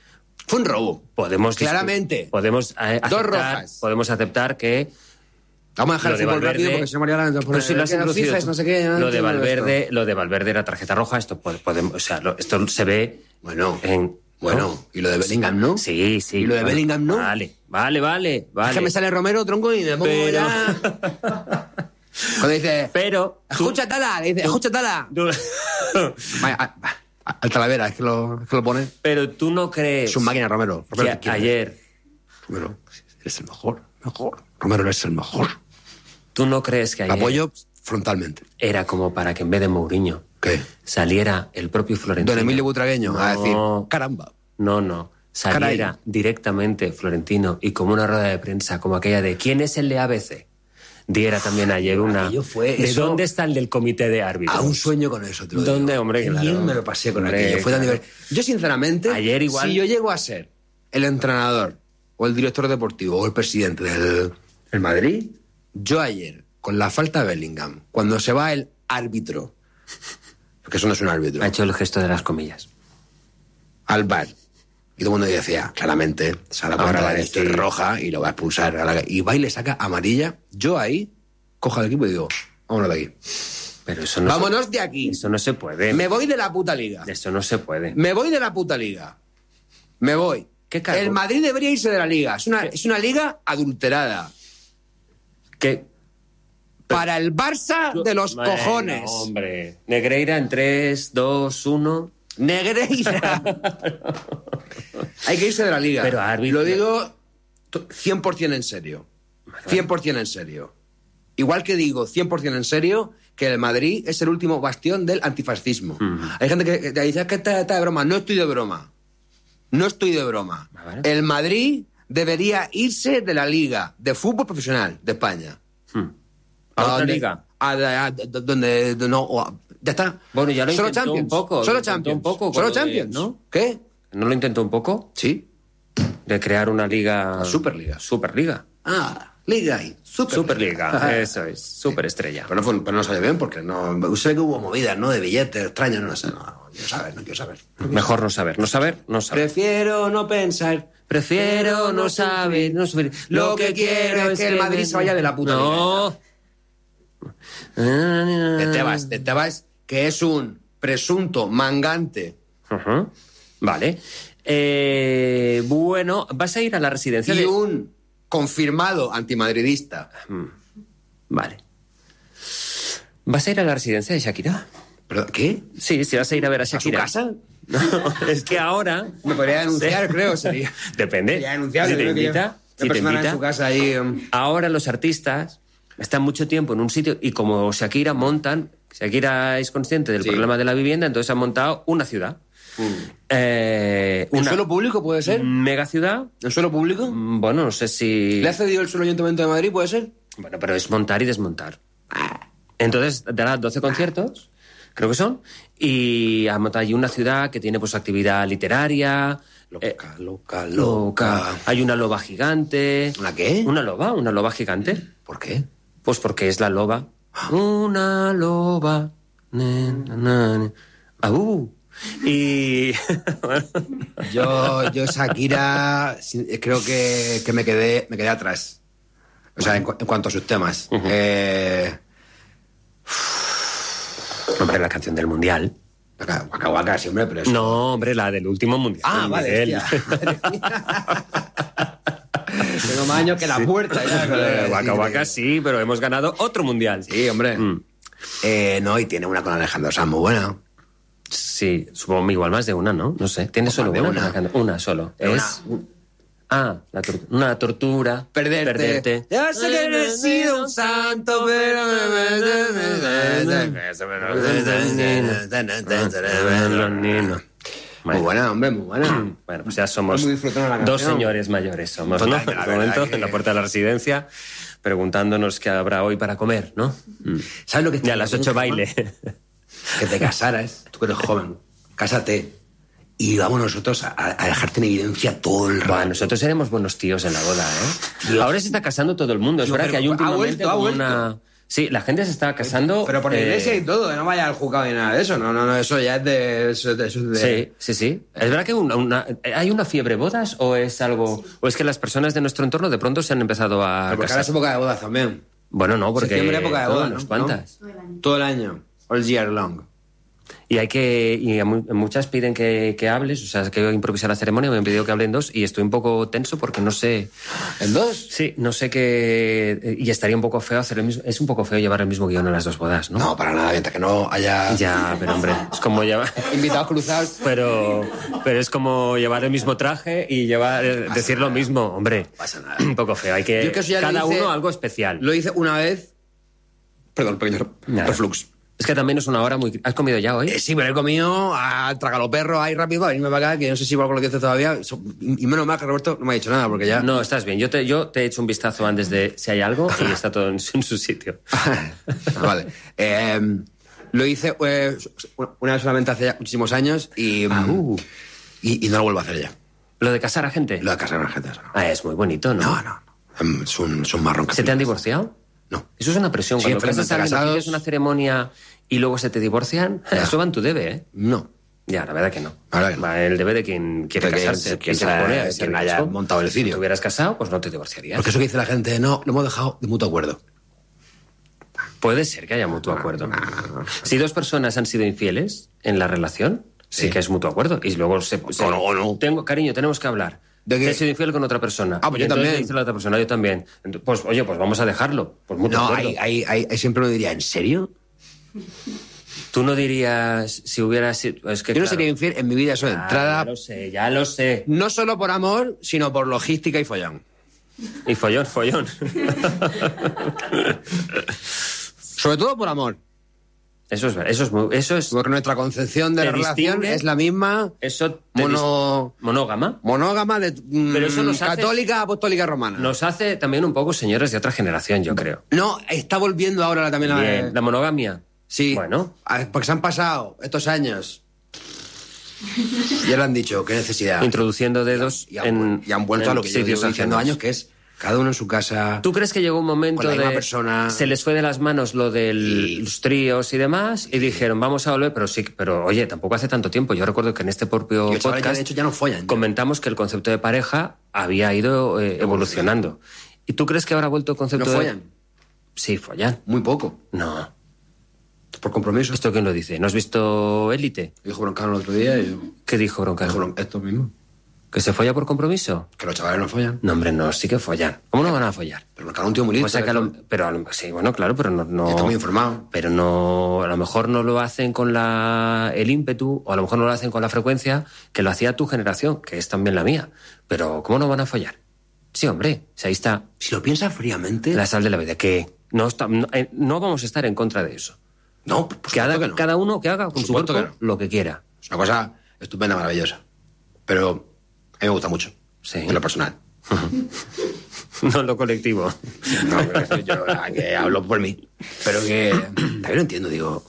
Fue un robo. Podemos claramente. Podemos eh, aceptar, dos rojas. Podemos aceptar que vamos a dejar el fútbol Valverde, rápido porque se me haría la pero si lo has introducido tú. No sé qué, no lo de entiendo Valverde, esto. lo de Valverde era tarjeta roja, esto puede- podemos, o sea, lo- esto se ve Bueno, en bueno, ¿no? y lo de Bellingham, ¿no? Sí, sí. ¿Y lo de bueno, Bellingham, no? Vale, vale, vale, vale. Es que me sale Romero, tronco, y me pongo Pero- ya... Cuando dice, Pero tú- escucha Tala, le dice, escucha Tala. tú- Vaya, a- a- al Talavera, es que lo, es que lo pone. pero tú no crees Es un máquina, Romero. Romero que ¿tú quién ayer eres? Romero, eres el mejor, mejor. Romero, eres el mejor. tú no crees que ayer Apoyo frontalmente. era como para que en vez de Mourinho ¿Qué? saliera el propio Florentino. Don Emilio Butragueño a No. decir, caramba. No, no. Saliera Caray. directamente Florentino y como una rueda de prensa, como aquella de ¿quién es el de A B C? Diera también ayer una... Aquello fue ¿De eso- dónde está el del comité de árbitros? A un sueño con eso, te lo ¿Dónde, digo. hombre? Qué Claro. bien me lo pasé con Hombre, aquello. Fue tan claro. divertido. Yo, sinceramente, Ayer igual- si yo llego a ser el entrenador o el director deportivo o el presidente del el Madrid, yo ayer, con la falta de Bellingham, cuando se va el árbitro, porque eso no es un árbitro, Ha hecho el gesto de las comillas. al bar, y todo el mundo decía, claramente, se la Ahora puerta va a de esto decir- es roja y lo va a expulsar. a la- Y va y le saca amarilla. Yo ahí cojo al equipo y digo, vámonos de aquí. Pero eso no Vámonos se, de aquí. Eso no se puede. Me voy de la puta liga. Eso no se puede. Me voy de la puta liga. Me voy. ¿Qué cargo? El Madrid debería irse de la liga. Es una, es una liga adulterada. ¿Qué? Para el Barça de los Bueno, cojones. hombre. Negreira en tres, dos, uno. Negreira. Hay que irse de la liga. Pero árbitro- Lo digo to- cien por ciento en serio. cien por ciento en serio. Igual que digo cien por ciento en serio que el Madrid es el último bastión del antifascismo. Hay gente que, que te dice "Es que está, está de broma". No estoy de broma. No estoy de broma. Vale. El Madrid debería irse de la liga de fútbol profesional de España. ¿A otra donde- liga? a- a- a- donde no, o- ya está. Bueno, ya lo Solo intentó Champions. un poco, lo Solo intentó Champions. un poco Solo cuando- Champions, ¿no? ¿Qué? ¿No lo intentó un poco? Sí. De crear una liga... La Superliga. Superliga. Ah, liga y Super Superliga, eso es. Superestrella. Pero no, fue- pero no salió bien porque no. Sé que hubo movidas, ¿no? De billetes extraños, no sé. No, no quiero saber, no quiero saber. Mejor no saber. No saber, no saber. Prefiero no pensar. Prefiero no saber, no saber. Lo que quiero es que el Madrid se vaya de la puta No. De Tebas, de Tebas, que es un presunto mangante. Ujú. Vale. Eh, bueno, vas a ir a la residencia Y de... un confirmado antimadridista. Vale. ¿Vas a ir a la residencia de Shakira? ¿Pero qué? Sí, sí vas a ir a ver a ¿A su Shakira. casa? No, es que ahora... Me podría denunciar, Sí. creo, sería. Depende. Sería denunciable. Si te creo que invita, yo- si una te persona invita. en su casa ahí. um, Ahora los artistas están mucho tiempo en un sitio y como Shakira montan, Shakira es consciente del Sí. problema de la vivienda, entonces han montado una ciudad. Eh, ¿En una suelo público puede ser? mega ciudad. ¿En suelo público? Mm, Bueno, no sé si... ¿Le ha cedido el suelo Ayuntamiento de Madrid? ¿Puede ser? Bueno, pero es montar y desmontar. Entonces dará doce conciertos, creo que son, y ha montado allí una ciudad que tiene pues actividad literaria. Loca, eh, loca, loca. loca. Hay una loba gigante. ¿Una qué? Una loba, una loba gigante. ¿Por qué? Pues porque es la loba. Una loba. Ne, na, na, ne. Au. Y... Yo, yo Shakira, sí, creo que, que me quedé me quedé atrás. O sea, en, cu- en cuanto a sus temas. Eh, Hombre, la canción del Mundial. Waka Waka, waka, sí, hombre, pero eso... No, hombre, la del último Mundial. Ah, vale, Miguel. hostia. Madre mía. Tengo más años que la puerta. Ya, con la- Waka sí, Waka sí, pero hemos ganado otro Mundial. Sí, hombre. Mm. Eh, no, y tiene una con Alejandro Sanz muy buena. Sí, supongo igual más de una, ¿no? No sé. ¿Tiene O solo más de una? una. Alejandro? Una solo. Una. Es... Ah, la tor- una tortura. Perderte. Perderte. Ya sé que no he sido un santo, pero... Muy buena, hombre, muy buena. Bueno, pues ya somos Muy disfrutando la dos canción. señores mayores, somos, ¿no? Total, En la este verdad momento, que- en la puerta de la residencia, preguntándonos qué habrá hoy para comer, ¿no? Mm. ¿Sabes lo que Y a las ocho baile. Que te casaras, tú que eres joven, cásate y vamos nosotros a, a dejarte en evidencia todo el rato. Bueno, nosotros seremos buenos tíos en la boda, ¿eh? Dios. Ahora se está casando todo el mundo. Es Tío, verdad que pero hay ha últimamente vuelto, ha como vuelto. una... Sí, la gente se está casando... Pero por la iglesia eh, y todo, no vaya al juzgado ni nada de eso. No, no, no, eso ya es de... Eso, de, eso es de... Sí, sí, sí. ¿Es verdad que una, una, hay una fiebre bodas o es algo... o es que las personas de nuestro entorno de pronto se han empezado a Pero porque casar? ahora es época de bodas también. Bueno, no, porque... Septiembre época de bodas, unas ¿no? cuantas. ¿No? Todo el año. All year long. Y hay que... y a mu- muchas piden que, que hables, o sea, que improvisar la ceremonia, me han pedido que hable en dos y estoy un poco tenso porque no sé... ¿En dos? Sí, no sé qué... y estaría un poco feo hacer el mismo... Es un poco feo llevar el mismo guión a las dos bodas, ¿no? No, para nada, mientras que no haya... Ya, pero hombre, es como llevar... Invitados cruzados. Pero, pero es como llevar el mismo traje y llevar eh, decir lo mismo, hombre. No pasa nada. Un poco feo, hay que... Yo que eso ya lo cada hice- uno algo especial. Lo hice una vez... Perdón, pequeño Nada. reflux. Es que también es una hora muy... ¿Has comido ya hoy? Eh, sí, pero he comido a tragalo perro ahí rápido, a venirme para acá, que no sé si igual con los dientes todavía. So- Y menos mal que Roberto no me ha dicho nada, porque ya... No, estás bien. Yo te, yo te he hecho un vistazo antes de si hay algo y está todo en, en su sitio. Vale. Eh, lo hice eh, una vez solamente hace ya muchísimos años y, Ah, uh. y, y no lo vuelvo a hacer ya. ¿Lo de casar a gente? Lo de casar a la gente, eso no. Ah, es muy bonito, ¿no? No, no, no. Es un, es un marrón que ¿Se te han flipas. divorciado? No. Eso es una presión. Sí, Cuando casas a felizmente alguien, casados. haces una ceremonia y luego se te divorcian, eso va en tu debe, ¿eh? No. Ya, la verdad que no. La verdad que no. Va en el debe de quien quiere De quien- casarse. quien se haya- expone a ese quien haya riesgo. montado el cirio. Si te hubieras casado, pues no te divorciarías. Porque eso que dice la gente, no, lo hemos dejado de mutuo acuerdo. Puede ser que haya mutuo acuerdo. Si dos personas han sido infieles en la relación, sí, Sí. que es mutuo acuerdo. Y luego se... se- O no, o no. Tengo, cariño, tenemos que hablar. ¿De qué? Que he sido infiel con otra persona. Ah, pues Y yo entonces también. dice la otra persona, yo también. Ent- Pues, oye, pues vamos a dejarlo. Pues mutuo No, acuerdo. hay, hay, hay, hay- siempre uno diría, ¿en serio? Tú no dirías si hubiera sido... Es que, Yo no claro, sería infiel en mi vida, eso de ah, entrada, Ya lo sé, ya lo sé. no solo por amor, sino por logística y follón. Y follón, follón. Sobre todo por amor. Eso es verdad. Eso es, muy- eso es, Porque nuestra concepción de Te la relación distingue. es la misma, eso te mono, dis- monógama. monógama, de, mm, Pero eso nos hace- católica, apostólica, romana. Nos hace también un poco señores de otra generación, yo creo. No, está volviendo ahora también a... Bien, la monogamia. Sí, Bueno. a- porque se han pasado estos años. Ya lo han dicho, qué necesidad. Introduciendo dedos Y han, en y han vuelto en a lo que yo sitios llevo diciendo ajenos. años, que es cada uno en su casa. ¿Tú crees que llegó un momento Con la misma de persona. se les fue de las manos lo de Y- los tríos y demás y dijeron vamos a volver, pero sí, pero oye, tampoco hace tanto tiempo. Yo recuerdo que en este propio Y los chavales ya, podcast de hecho, ya no follan. ya. comentamos que el concepto de pareja había ido eh, evolucionando. ¿Y tú crees que ahora ha vuelto el ¿No concepto de follan? Sí, follan. Muy poco. No. Por compromiso. ¿Esto quién lo dice? ¿No has visto Élite? Dijo Broncano el otro día y yo... ¿Qué dijo Broncano? Dijo Bron- esto mismo. ¿Que se folla por compromiso? Que los chavales no follan. No, hombre, no, sí que follan. ¿Cómo no van a follar? Pero Broncano es un tío muy listo. O sea que a lo- esto. pero a lo- sí, bueno, claro, pero no, no Está muy informado. pero no, a lo mejor no lo hacen con la el ímpetu o a lo mejor no lo hacen con la frecuencia que lo hacía tu generación, que es también la mía. Pero ¿cómo no van a follar? Sí, hombre, si ahí está Si lo piensas fríamente... la sal de la vida, que no está, no, eh, no vamos a estar en contra de eso. No, por supuesto Cada, que no. cada uno que haga con Por su supuesto cuerpo que no. lo que quiera. Es una cosa estupenda, maravillosa. Pero a mí me gusta mucho. Sí. En lo personal. No en lo colectivo. No, pero yo la que hablo por mí. Pero que también lo entiendo, digo...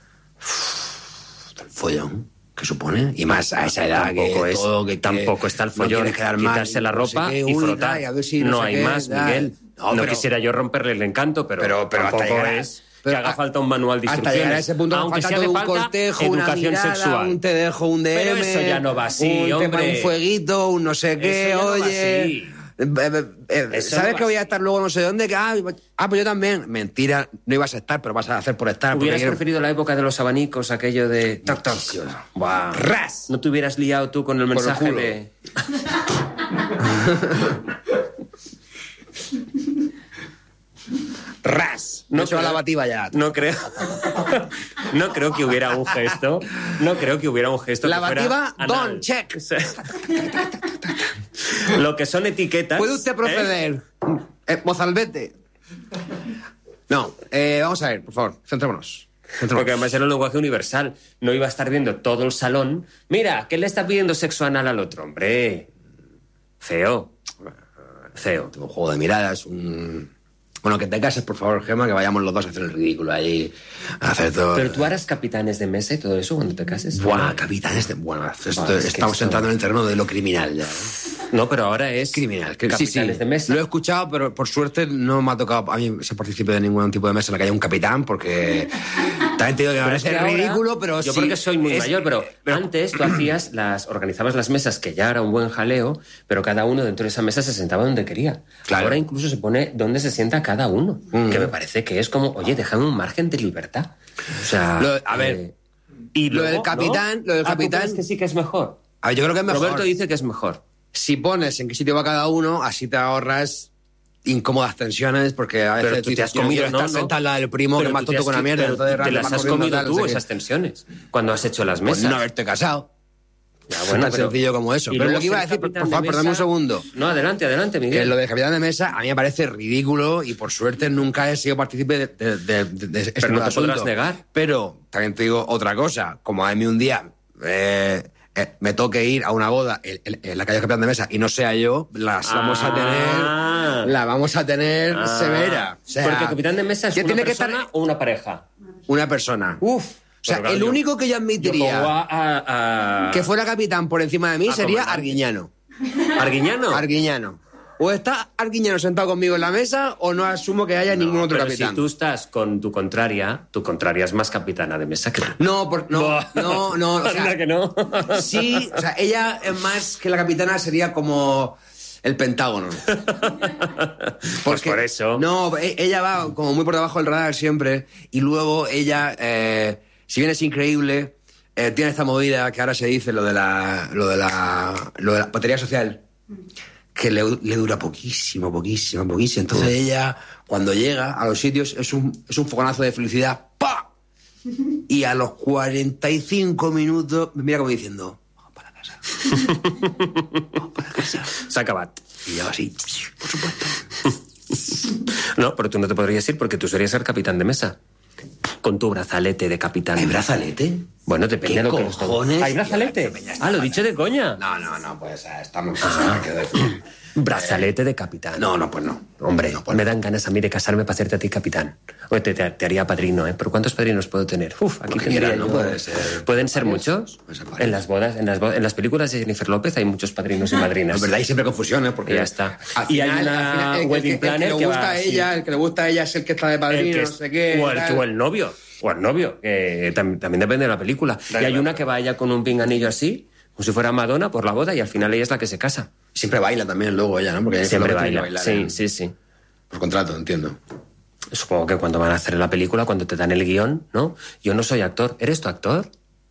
El follón que supone. Y más a esa edad Tampoco que es- todo, que tampoco está el no follón, quieres quedar mal, quitarse la no sé ropa qué, y uy, frotar. tal, y a ver si no no sé hay qué, más, tal. Miguel. No, No, pero- quisiera yo romperle el encanto, pero, Pero- pero hasta tampoco llegar a- es pero que haga a- falta un manual de Hasta instrucciones. llegar a ese punto aunque falta sea todo hace un falta cortejo, una educación mirada, sexual. un te dejo, un D M... Pero eso ya no va así, un tema, hombre. un fueguito, un no sé qué, Eso ya no va oye... así. Eh, eh, eh, Eso ¿Sabes no que va voy a así. estar luego no sé dónde? Que, ah, ah, pues yo también. Mentira, no ibas a estar, pero vas a hacer por estar. porque ¿Hubieras quiero- preferido la época de los abanicos, aquello de toc toc? Buah. ¡Ras! ¿No te hubieras liado tú con el Por el mensaje culo. de... ¡Ras! No No he hecho creo- la lavativa ya. No creo. No creo que hubiera un gesto. No creo que hubiera un gesto. que Lavativa, fuera don, anal. check. O sea, lo que son etiquetas. ¿Puede usted ¿eh? proceder? Eh, Mozalbete. No, eh, vamos a ver, por favor, centrémonos. Centrémonos. Porque además era un lenguaje universal. No iba a estar viendo todo el salón. Mira, ¿qué le está pidiendo sexo anal al otro? Hombre. Feo. Feo. Un juego de miradas, un... Bueno, que te cases, por favor, Gemma, que vayamos los dos a hacer el ridículo ahí, a hacer todo... Pero tú harás capitanes de mesa y todo eso cuando te cases. Buah, capitanes de... Bueno, esto- Buah, es que estamos esto- entrando en el terreno de lo criminal ya. ¿eh? No, pero ahora es criminal. Que, capitanes sí, sí. de mesa. Lo he escuchado, pero por suerte no me ha tocado a mí ser partícipe de ningún tipo de mesa en la que haya un capitán, porque también te digo que me parece es que ridículo, ahora, pero yo sí. porque soy muy es, mayor, pero, pero antes tú hacías las, organizabas las mesas, que ya era un buen jaleo, pero cada uno dentro de esa mesa se sentaba donde quería. Claro. Ahora incluso se pone donde se sienta cada uno, mm. que me parece que es como, oye, déjame un margen de libertad. O sea, lo, a ver, eh, y lo luego, del capitán, ¿no? lo del Ah, capitán es que sí que es mejor. A ver, yo creo que es mejor. Roberto dice que es mejor. Si pones en qué sitio va cada uno, así te ahorras incómodas tensiones, porque a veces pero tú te has comido, no, no, estás sentado al lado del primo, pero que más tonto con la mierda. Pero entonces, te las has comido tal, tú, esas tensiones, cuando has hecho las mesas. Pues no haberte casado. Ya, bueno, tan pero, sencillo como eso. Pero lo que iba a decir, por favor, perdóname un segundo. No, adelante, adelante, Miguel. Que lo de capitán de mesa a mí me parece ridículo y por suerte nunca he sido partícipe de, de, de, de, de este Pero no te asunto. podrás negar. Pero también te digo otra cosa. Como a mí un día eh, eh, me toque ir a una boda en, en, en la calle capitán de mesa y no sea yo, las ah, vamos a tener la vamos a tener ah, severa. O sea, porque el capitán de mesa es una tiene persona que estar... o una pareja. Una persona. Uf. O sea, el único que yo admitiría yo a, a, a... que fuera capitán por encima de mí sería Arguiñano. ¿Arguiñano? Arguiñano. O está Arguiñano sentado conmigo en la mesa o no asumo que haya no, ningún otro pero capitán. Si tú estás con tu contraria, tu contraria es más capitana de mesa que tú. No, por, no, no, no. O sea, que no. Sí, o sea, ella es más que la capitana sería como el Pentágono. Porque, pues por eso. No, ella va como muy por debajo del radar siempre y luego ella... Eh, si bien es increíble, eh, tiene esta movida que ahora se dice, lo de la, lo de la, lo de la batería social, que le, le dura poquísimo, poquísimo, poquísimo. Entonces ella, cuando llega a los sitios, es un, es un fogonazo de felicidad. ¡Pa! Y a los cuarenta y cinco minutos me mira como diciendo, vamos para casa. Vamos para casa. S'ha acabat. Y yo así, por supuesto. No, pero tú no te podrías ir porque tú serías el capitán de mesa. Con tu brazalete de capitán. ¿Hay brazalete? Bueno, depende ¿Qué de lo que cojones? ¿Hay brazalete? Ah, lo he dicho de coña. No, no, no, pues estamos... Ah. Brazalete de capitán. No, no, pues no. Hombre, no, pues me no. dan ganas a mí de casarme para hacerte a ti capitán. Oye, te, te, te haría padrino, ¿eh? ¿Pero cuántos padrinos puedo tener? Uf, aquí Porque tendría quieran, yo... ¿no? Puede ser... ¿Pueden ser muchos? Puede ser en las bodas, en las bodas, en las películas de Jennifer López hay muchos padrinos y madrinas. Es verdad, hay siempre confusión, ¿eh? Porque ya está. Al y final, hay una al final, el, wedding el, planner el que, que le gusta va, a ella, sí. el que le gusta a ella es el que está de padrino, que no sé qué. O el, o el novio. O el novio, que tam, también depende de la película. Claro, y hay claro. una que va ella con un pinganillo así, como si fuera Madonna, por la boda, y al final ella es la que se casa. Siempre baila también luego ella, ¿no? Porque ella Siempre es la que baila. tiene que Sí, bailar, ¿eh? sí, sí. Por contrato, entiendo. Supongo que cuando van a hacer la película, cuando te dan el guión, ¿no? Yo no soy actor. ¿Eres tu actor?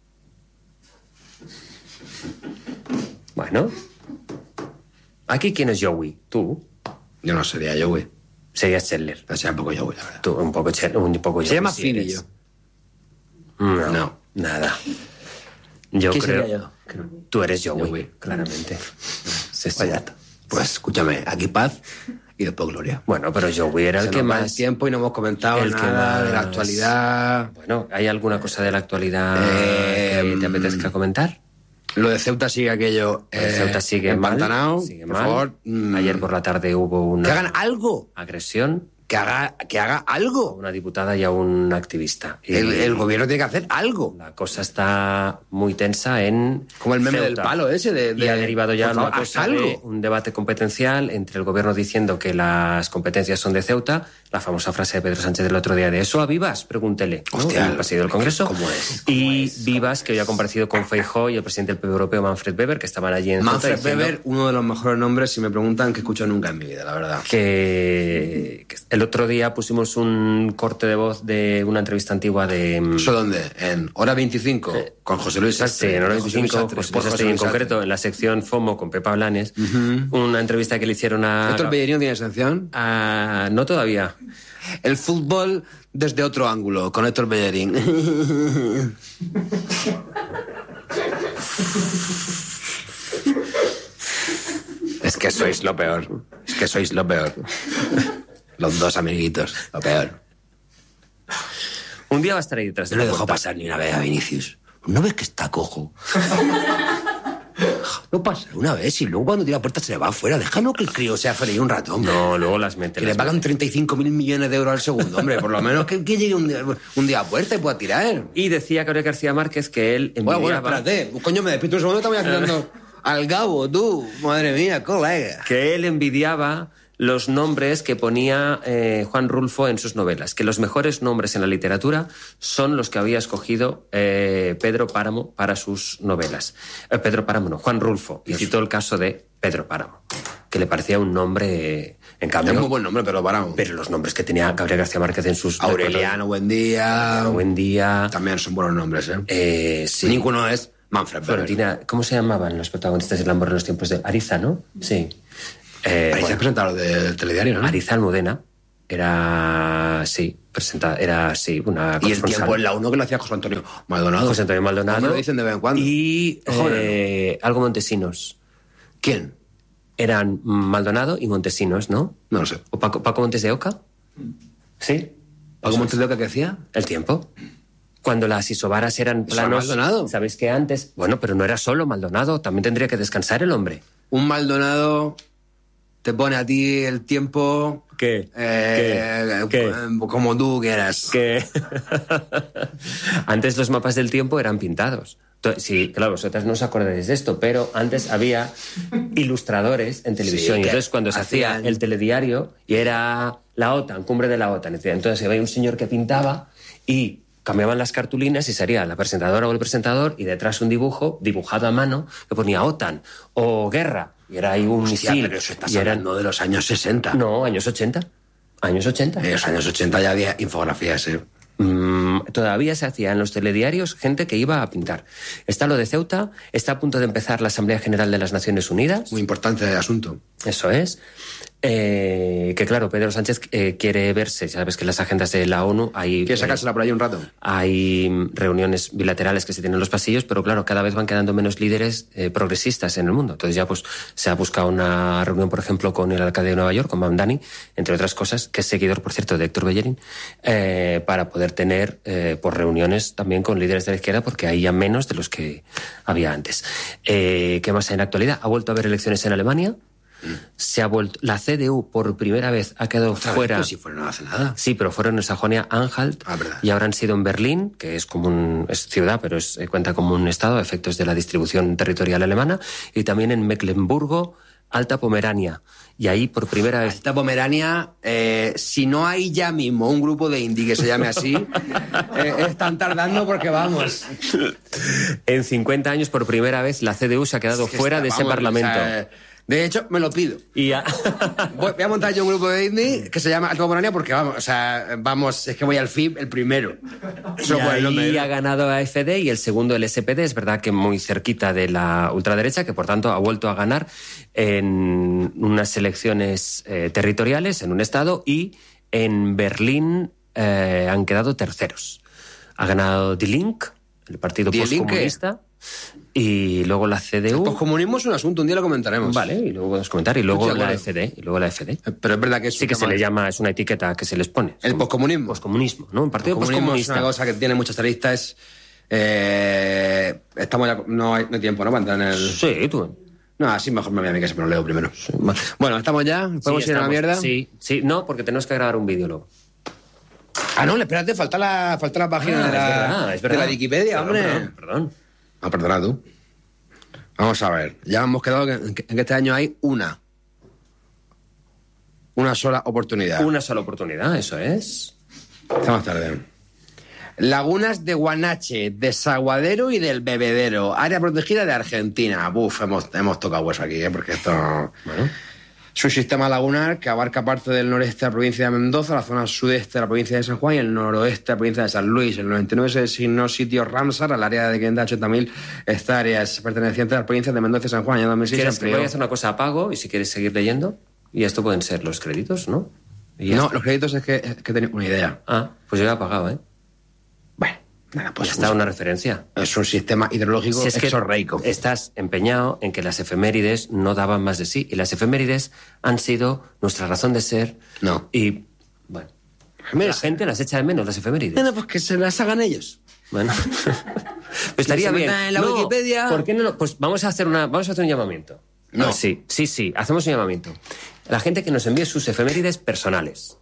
Bueno. ¿Aquí quién es Joey? ¿Tú? Yo no sería Joey. Serías Chandler. Sería un poco Joey, la verdad. Tú, un poco, un poco Joey. Se llama si Phoebe, eres. yo. No, No. nada. Yo ¿Qué creo sería yo? que tú eres Joey, Joey. claramente. Sí, sí. Vaya. Pues escúchame, aquí paz y después gloria. Bueno, pero Joey era el Se que nos va más... el tiempo y no hemos comentado el que nada más- de la actualidad. Bueno, ¿hay alguna cosa de la actualidad Eh, que te apetezca comentar? Lo de Ceuta sigue aquello. El Ceuta sigue empantanado. mal, sigue por mal. favor. mm, Ayer por la tarde hubo una Que hagan algo. agresión Que haga, que haga a algo. una diputada y a un activista. Y El, el gobierno tiene que hacer algo. la cosa está muy tensa en Como el meme Ceuta. del palo ese de... de Y ha derivado ya por una favor, haz cosa de algo. un debate competencial entre el gobierno diciendo que las competencias son de Ceuta, la famosa frase de Pedro Sánchez del otro día de ¿eso a Vivas? Pregúntele. ¿no? Hostia, El presidente del Congreso. ¿cómo es? ¿Cómo Y es? Vivas, que hoy ha comparecido con Feijóo y el presidente del P P Europeo, Manfred Weber, que estaban allí en Ceuta Manfred diciendo Weber, uno de los mejores nombres, si me preguntan, que escucho nunca en mi vida, la verdad. que, que el otro día pusimos un corte de voz de una entrevista antigua de... ¿Eso dónde? En Hora veinticinco, con José Luis Sastre. Sí, en Hora José Luis veinticinco, Sastre, pues, por pues José estoy en Luis Sastre. concreto en la sección FOMO con Pepa Blanes, Ujú. una entrevista que le hicieron a... ¿Héctor Bellerino tiene sección? a- no todavía. El fútbol desde otro ángulo, con Héctor Bellerín. Es que sois lo peor. Es que sois lo peor. Los dos amiguitos, lo peor. Un día va a estar ahí detrás de No le la dejó puerta. pasar ni una vez a Vinicius. ¿No ves que está cojo? No pasa una vez y luego cuando tira la puerta se le va afuera. Déjalo que el crío sea feliz un rato, hombre. No, luego las mete. Que le las pagan mete. treinta y cinco mil millones de euros al segundo, hombre. Por lo menos que, que llegue un día, un día a puerta y pueda tirar. Y decía Gabriel García Márquez que él Bueno, bueno, envidiaba... espérate. Coño, me despisto un segundo y estamos haciendo Al Gabo, tú. Madre mía, colega. Que él envidiaba los nombres que ponía eh, Juan Rulfo en sus novelas, que los mejores nombres en la literatura son los que había escogido eh, Pedro Páramo para sus novelas. Eh, Pedro Páramo no, Juan Rulfo. Y citó el caso de Pedro Páramo, que le parecía un nombre, en cambio... Es muy buen nombre, Pedro Páramo. Pero los nombres que tenía Gabriel García Márquez en sus... Aureliano Buendía... Aureliano Buendía... También son buenos nombres, ¿eh? eh sí. Ninguno es Manfred Florentina, ¿cómo se llamaban los protagonistas del Amor en los tiempos de Ariza, no? Sí. Eh, Ariza bueno, presentador del telediario, ¿no? Ariza Almudena era, sí, presentada, era, sí, una... Y el tiempo en la uno que lo hacía José Antonio Maldonado. José Antonio Maldonado. Me lo dicen de vez en cuando. Y eh, algo Montesinos. ¿Quién? Eran Maldonado y Montesinos, ¿no? No lo sé. ¿O Paco, Paco Montes de Oca? Sí. ¿Paco Montes de Oca qué hacía? El tiempo. Cuando las isobaras eran planos... Maldonado. ¿Sabéis que antes? Bueno, pero no era solo Maldonado, también tendría que descansar el hombre. Un Maldonado te pone a ti el tiempo... ¿Qué? Eh, ¿Qué? Como tú quieras. ¿Qué? Antes los mapas del tiempo eran pintados. Sí, claro, vosotras no os acordáis de esto, pero antes había ilustradores en televisión. Sí, y entonces cuando se hacía el telediario y era la OTAN, cumbre de la OTAN, entonces había un señor que pintaba y cambiaban las cartulinas y sería la presentadora o el presentador y detrás un dibujo dibujado a mano que ponía OTAN o guerra. Y era ahí un Hostia, misil. Pero eso estás y eran... hablando de los años sesenta. No, años ochenta. Años ochenta. En los años ochenta ya había infografías, ¿eh? Mm, todavía se hacía en los telediarios gente que iba a pintar. Está lo de Ceuta, está a punto de empezar la Asamblea General de las Naciones Unidas. Muy importante el asunto. Eso es. Eh, que claro, Pedro Sánchez eh, quiere verse, sabes que en las agendas de la ONU hay... Quiere sacársela eh, por ahí un rato. Hay reuniones bilaterales que se tienen en los pasillos, pero claro, cada vez van quedando menos líderes eh, progresistas en el mundo. Entonces ya pues se ha buscado una reunión, por ejemplo, con el alcalde de Nueva York, con Mamdani, entre otras cosas, que es seguidor, por cierto, de Héctor Bellerín, eh, para poder tener eh, pues, reuniones también con líderes de la izquierda, porque hay ya menos de los que había antes. Eh, ¿Qué más hay en la actualidad? Ha vuelto a haber elecciones en Alemania. Se ha vuelto, la C D U por primera vez ha quedado fuera. Vez, pues si fueron no hace nada. Sí, pero fueron en Sajonia-Anhalt ah, y ahora han sido en Berlín, que es como un, es ciudad, pero es, cuenta como un estado a efectos de la distribución territorial alemana, y también en Mecklemburgo, Alta Pomerania. Y ahí por primera vez... Alta Pomerania, eh, si no hay ya mismo un grupo de indie que se llame así, eh, están tardando porque vamos. En cincuenta años por primera vez la C D U se ha quedado es que fuera está, de ese vamos, parlamento. O sea, de hecho, me lo pido. Y ya... voy, voy a montar yo un grupo de indie que se llama Alta Pomerania porque vamos, o sea, vamos, es que voy al F I B el primero. Eso y ahí ha ganado a F D y el segundo el S P D, es verdad que muy cerquita de la ultraderecha, que por tanto ha vuelto a ganar en unas elecciones eh, territoriales en un estado, y en Berlín eh, han quedado terceros. Ha ganado Die Linke, el partido Die postcomunista. Linke. Y luego la C D U... El poscomunismo es un asunto, un día lo comentaremos. Vale, y luego podemos comentar. Y luego la F D. Y luego la F D. Pero es verdad que es sí que se le llama, es una etiqueta que se les pone. El poscomunismo. Poscomunismo, ¿no? Un partido poscomunista. Es una cosa que tiene muchas aristas. Eh, estamos ya, no, hay, no hay tiempo, ¿no? Para entrar en el... Sí, tú... No, así mejor me voy a mí que se me lo leo primero. Sí. Bueno, ¿estamos ya? ¿Podemos sí, ir a la mierda? Sí, sí. No, porque tenemos que grabar un vídeo luego. Ah, no, espérate, falta la, falta la página ah, de, la, es verdad, es verdad. de la Wikipedia, perdón, hombre. Perdón, perdón. Ah, perdona tú. Vamos a ver. Ya hemos quedado en que, en que este año hay una. Una sola oportunidad. Una sola oportunidad, eso es. Estamos tarde. Lagunas de Guanache, Desaguadero y del Bebedero. Área protegida de Argentina. Buf, hemos, hemos tocado hueso aquí, ¿eh? Porque esto... Bueno. Es un sistema lagunar que abarca parte del noreste de la provincia de Mendoza, la zona sudeste de la provincia de San Juan y el noroeste de la provincia de San Luis. En el noventa y nueve se designó sitio Ramsar al área de quinientas ochenta mil hectáreas pertenecientes a las provincias de Mendoza y San Juan. En dos mil seis ¿Quieres que voy a hacer una cosa a pago y si quieres seguir leyendo? Y esto pueden ser los créditos, ¿no? Y no, los créditos es que, es que tenía una idea. Ah, pues yo ya he pagado, ¿eh? Bueno. Nada, pues ya está una referencia. Es un sistema hidrológico si es exorreico. Que estás empeñado en que las efemérides no daban más de sí. Y las efemérides han sido nuestra razón de ser. No. Y, bueno, la gente las echa de menos, las efemérides. Bueno, pues que se las hagan ellos. Bueno. Pues estaría bien. En la no, Wikipedia. ¿Por qué no? Pues vamos a hacer una, vamos a hacer un llamamiento. No. Sí, sí, sí. Hacemos un llamamiento. La gente que nos envíe sus efemérides personales.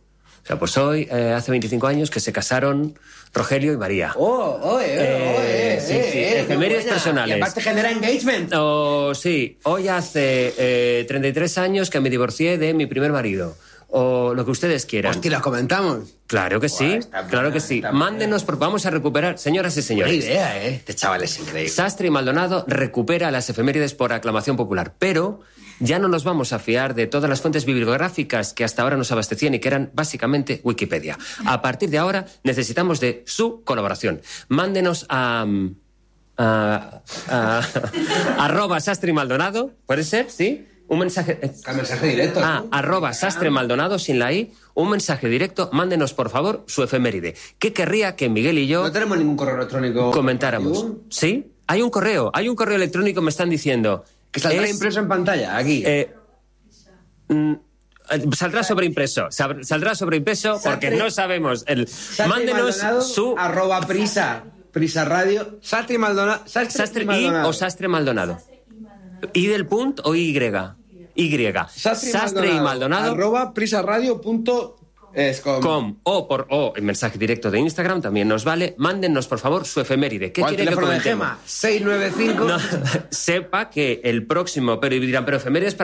O sea, pues hoy, eh, hace veinticinco años que se casaron Rogelio y María. ¡Oh, oh, eh, Eh, oh, eh, sí, eh, sí, eh, efemérides qué buena. personales. Y aparte genera engagement. O sí, hoy hace eh, treinta y tres años que me divorcié de mi primer marido. O lo que ustedes quieran. Hostia, ¿las comentamos? Claro que sí, está claro buena, que sí. está Mándenos, porque vamos a recuperar, señoras y Buena señores. idea, ¿eh? Este chaval es increíble. Sastre y Maldonado recupera las efemérides por aclamación popular, pero ya no nos vamos a fiar de todas las fuentes bibliográficas que hasta ahora nos abastecían y que eran básicamente Wikipedia. A partir de ahora necesitamos de su colaboración. Mándenos a... a, a arroba Sastre y Maldonado, ¿puede ser? ¿Sí? Un mensaje... Un mensaje directo. Ah, arroba Sastre Maldonado sin la I, un mensaje directo, mándenos por favor su efeméride. ¿Qué querría que Miguel y yo No tenemos ningún correo electrónico. comentáramos? ¿Sí? Hay un correo, hay un correo electrónico, me están diciendo. Que saldrá Es, impreso en pantalla, aquí. eh, mm, saldrá sobreimpreso, sab- saldrá sobreimpreso porque Sastre- no sabemos. El, Sastre y mándenos Maldonado, su arroba prisa, prisa radio, Sastre y Maldonado. Sastre, Sastre y I Maldonado. o Sastre Maldonado. ¿I del punt o Y? Y. Sastre y Maldonado. Arroba prisaradio punto es com. Com o por o en mensaje directo de Instagram también nos vale. Mándennos por favor su efeméride. ¿Qué ¿O al quiere que teléfono de comentemos? Gema? seiscientos noventa y cinco. No, sepa que el próximo, pero dirán, pero efemérides para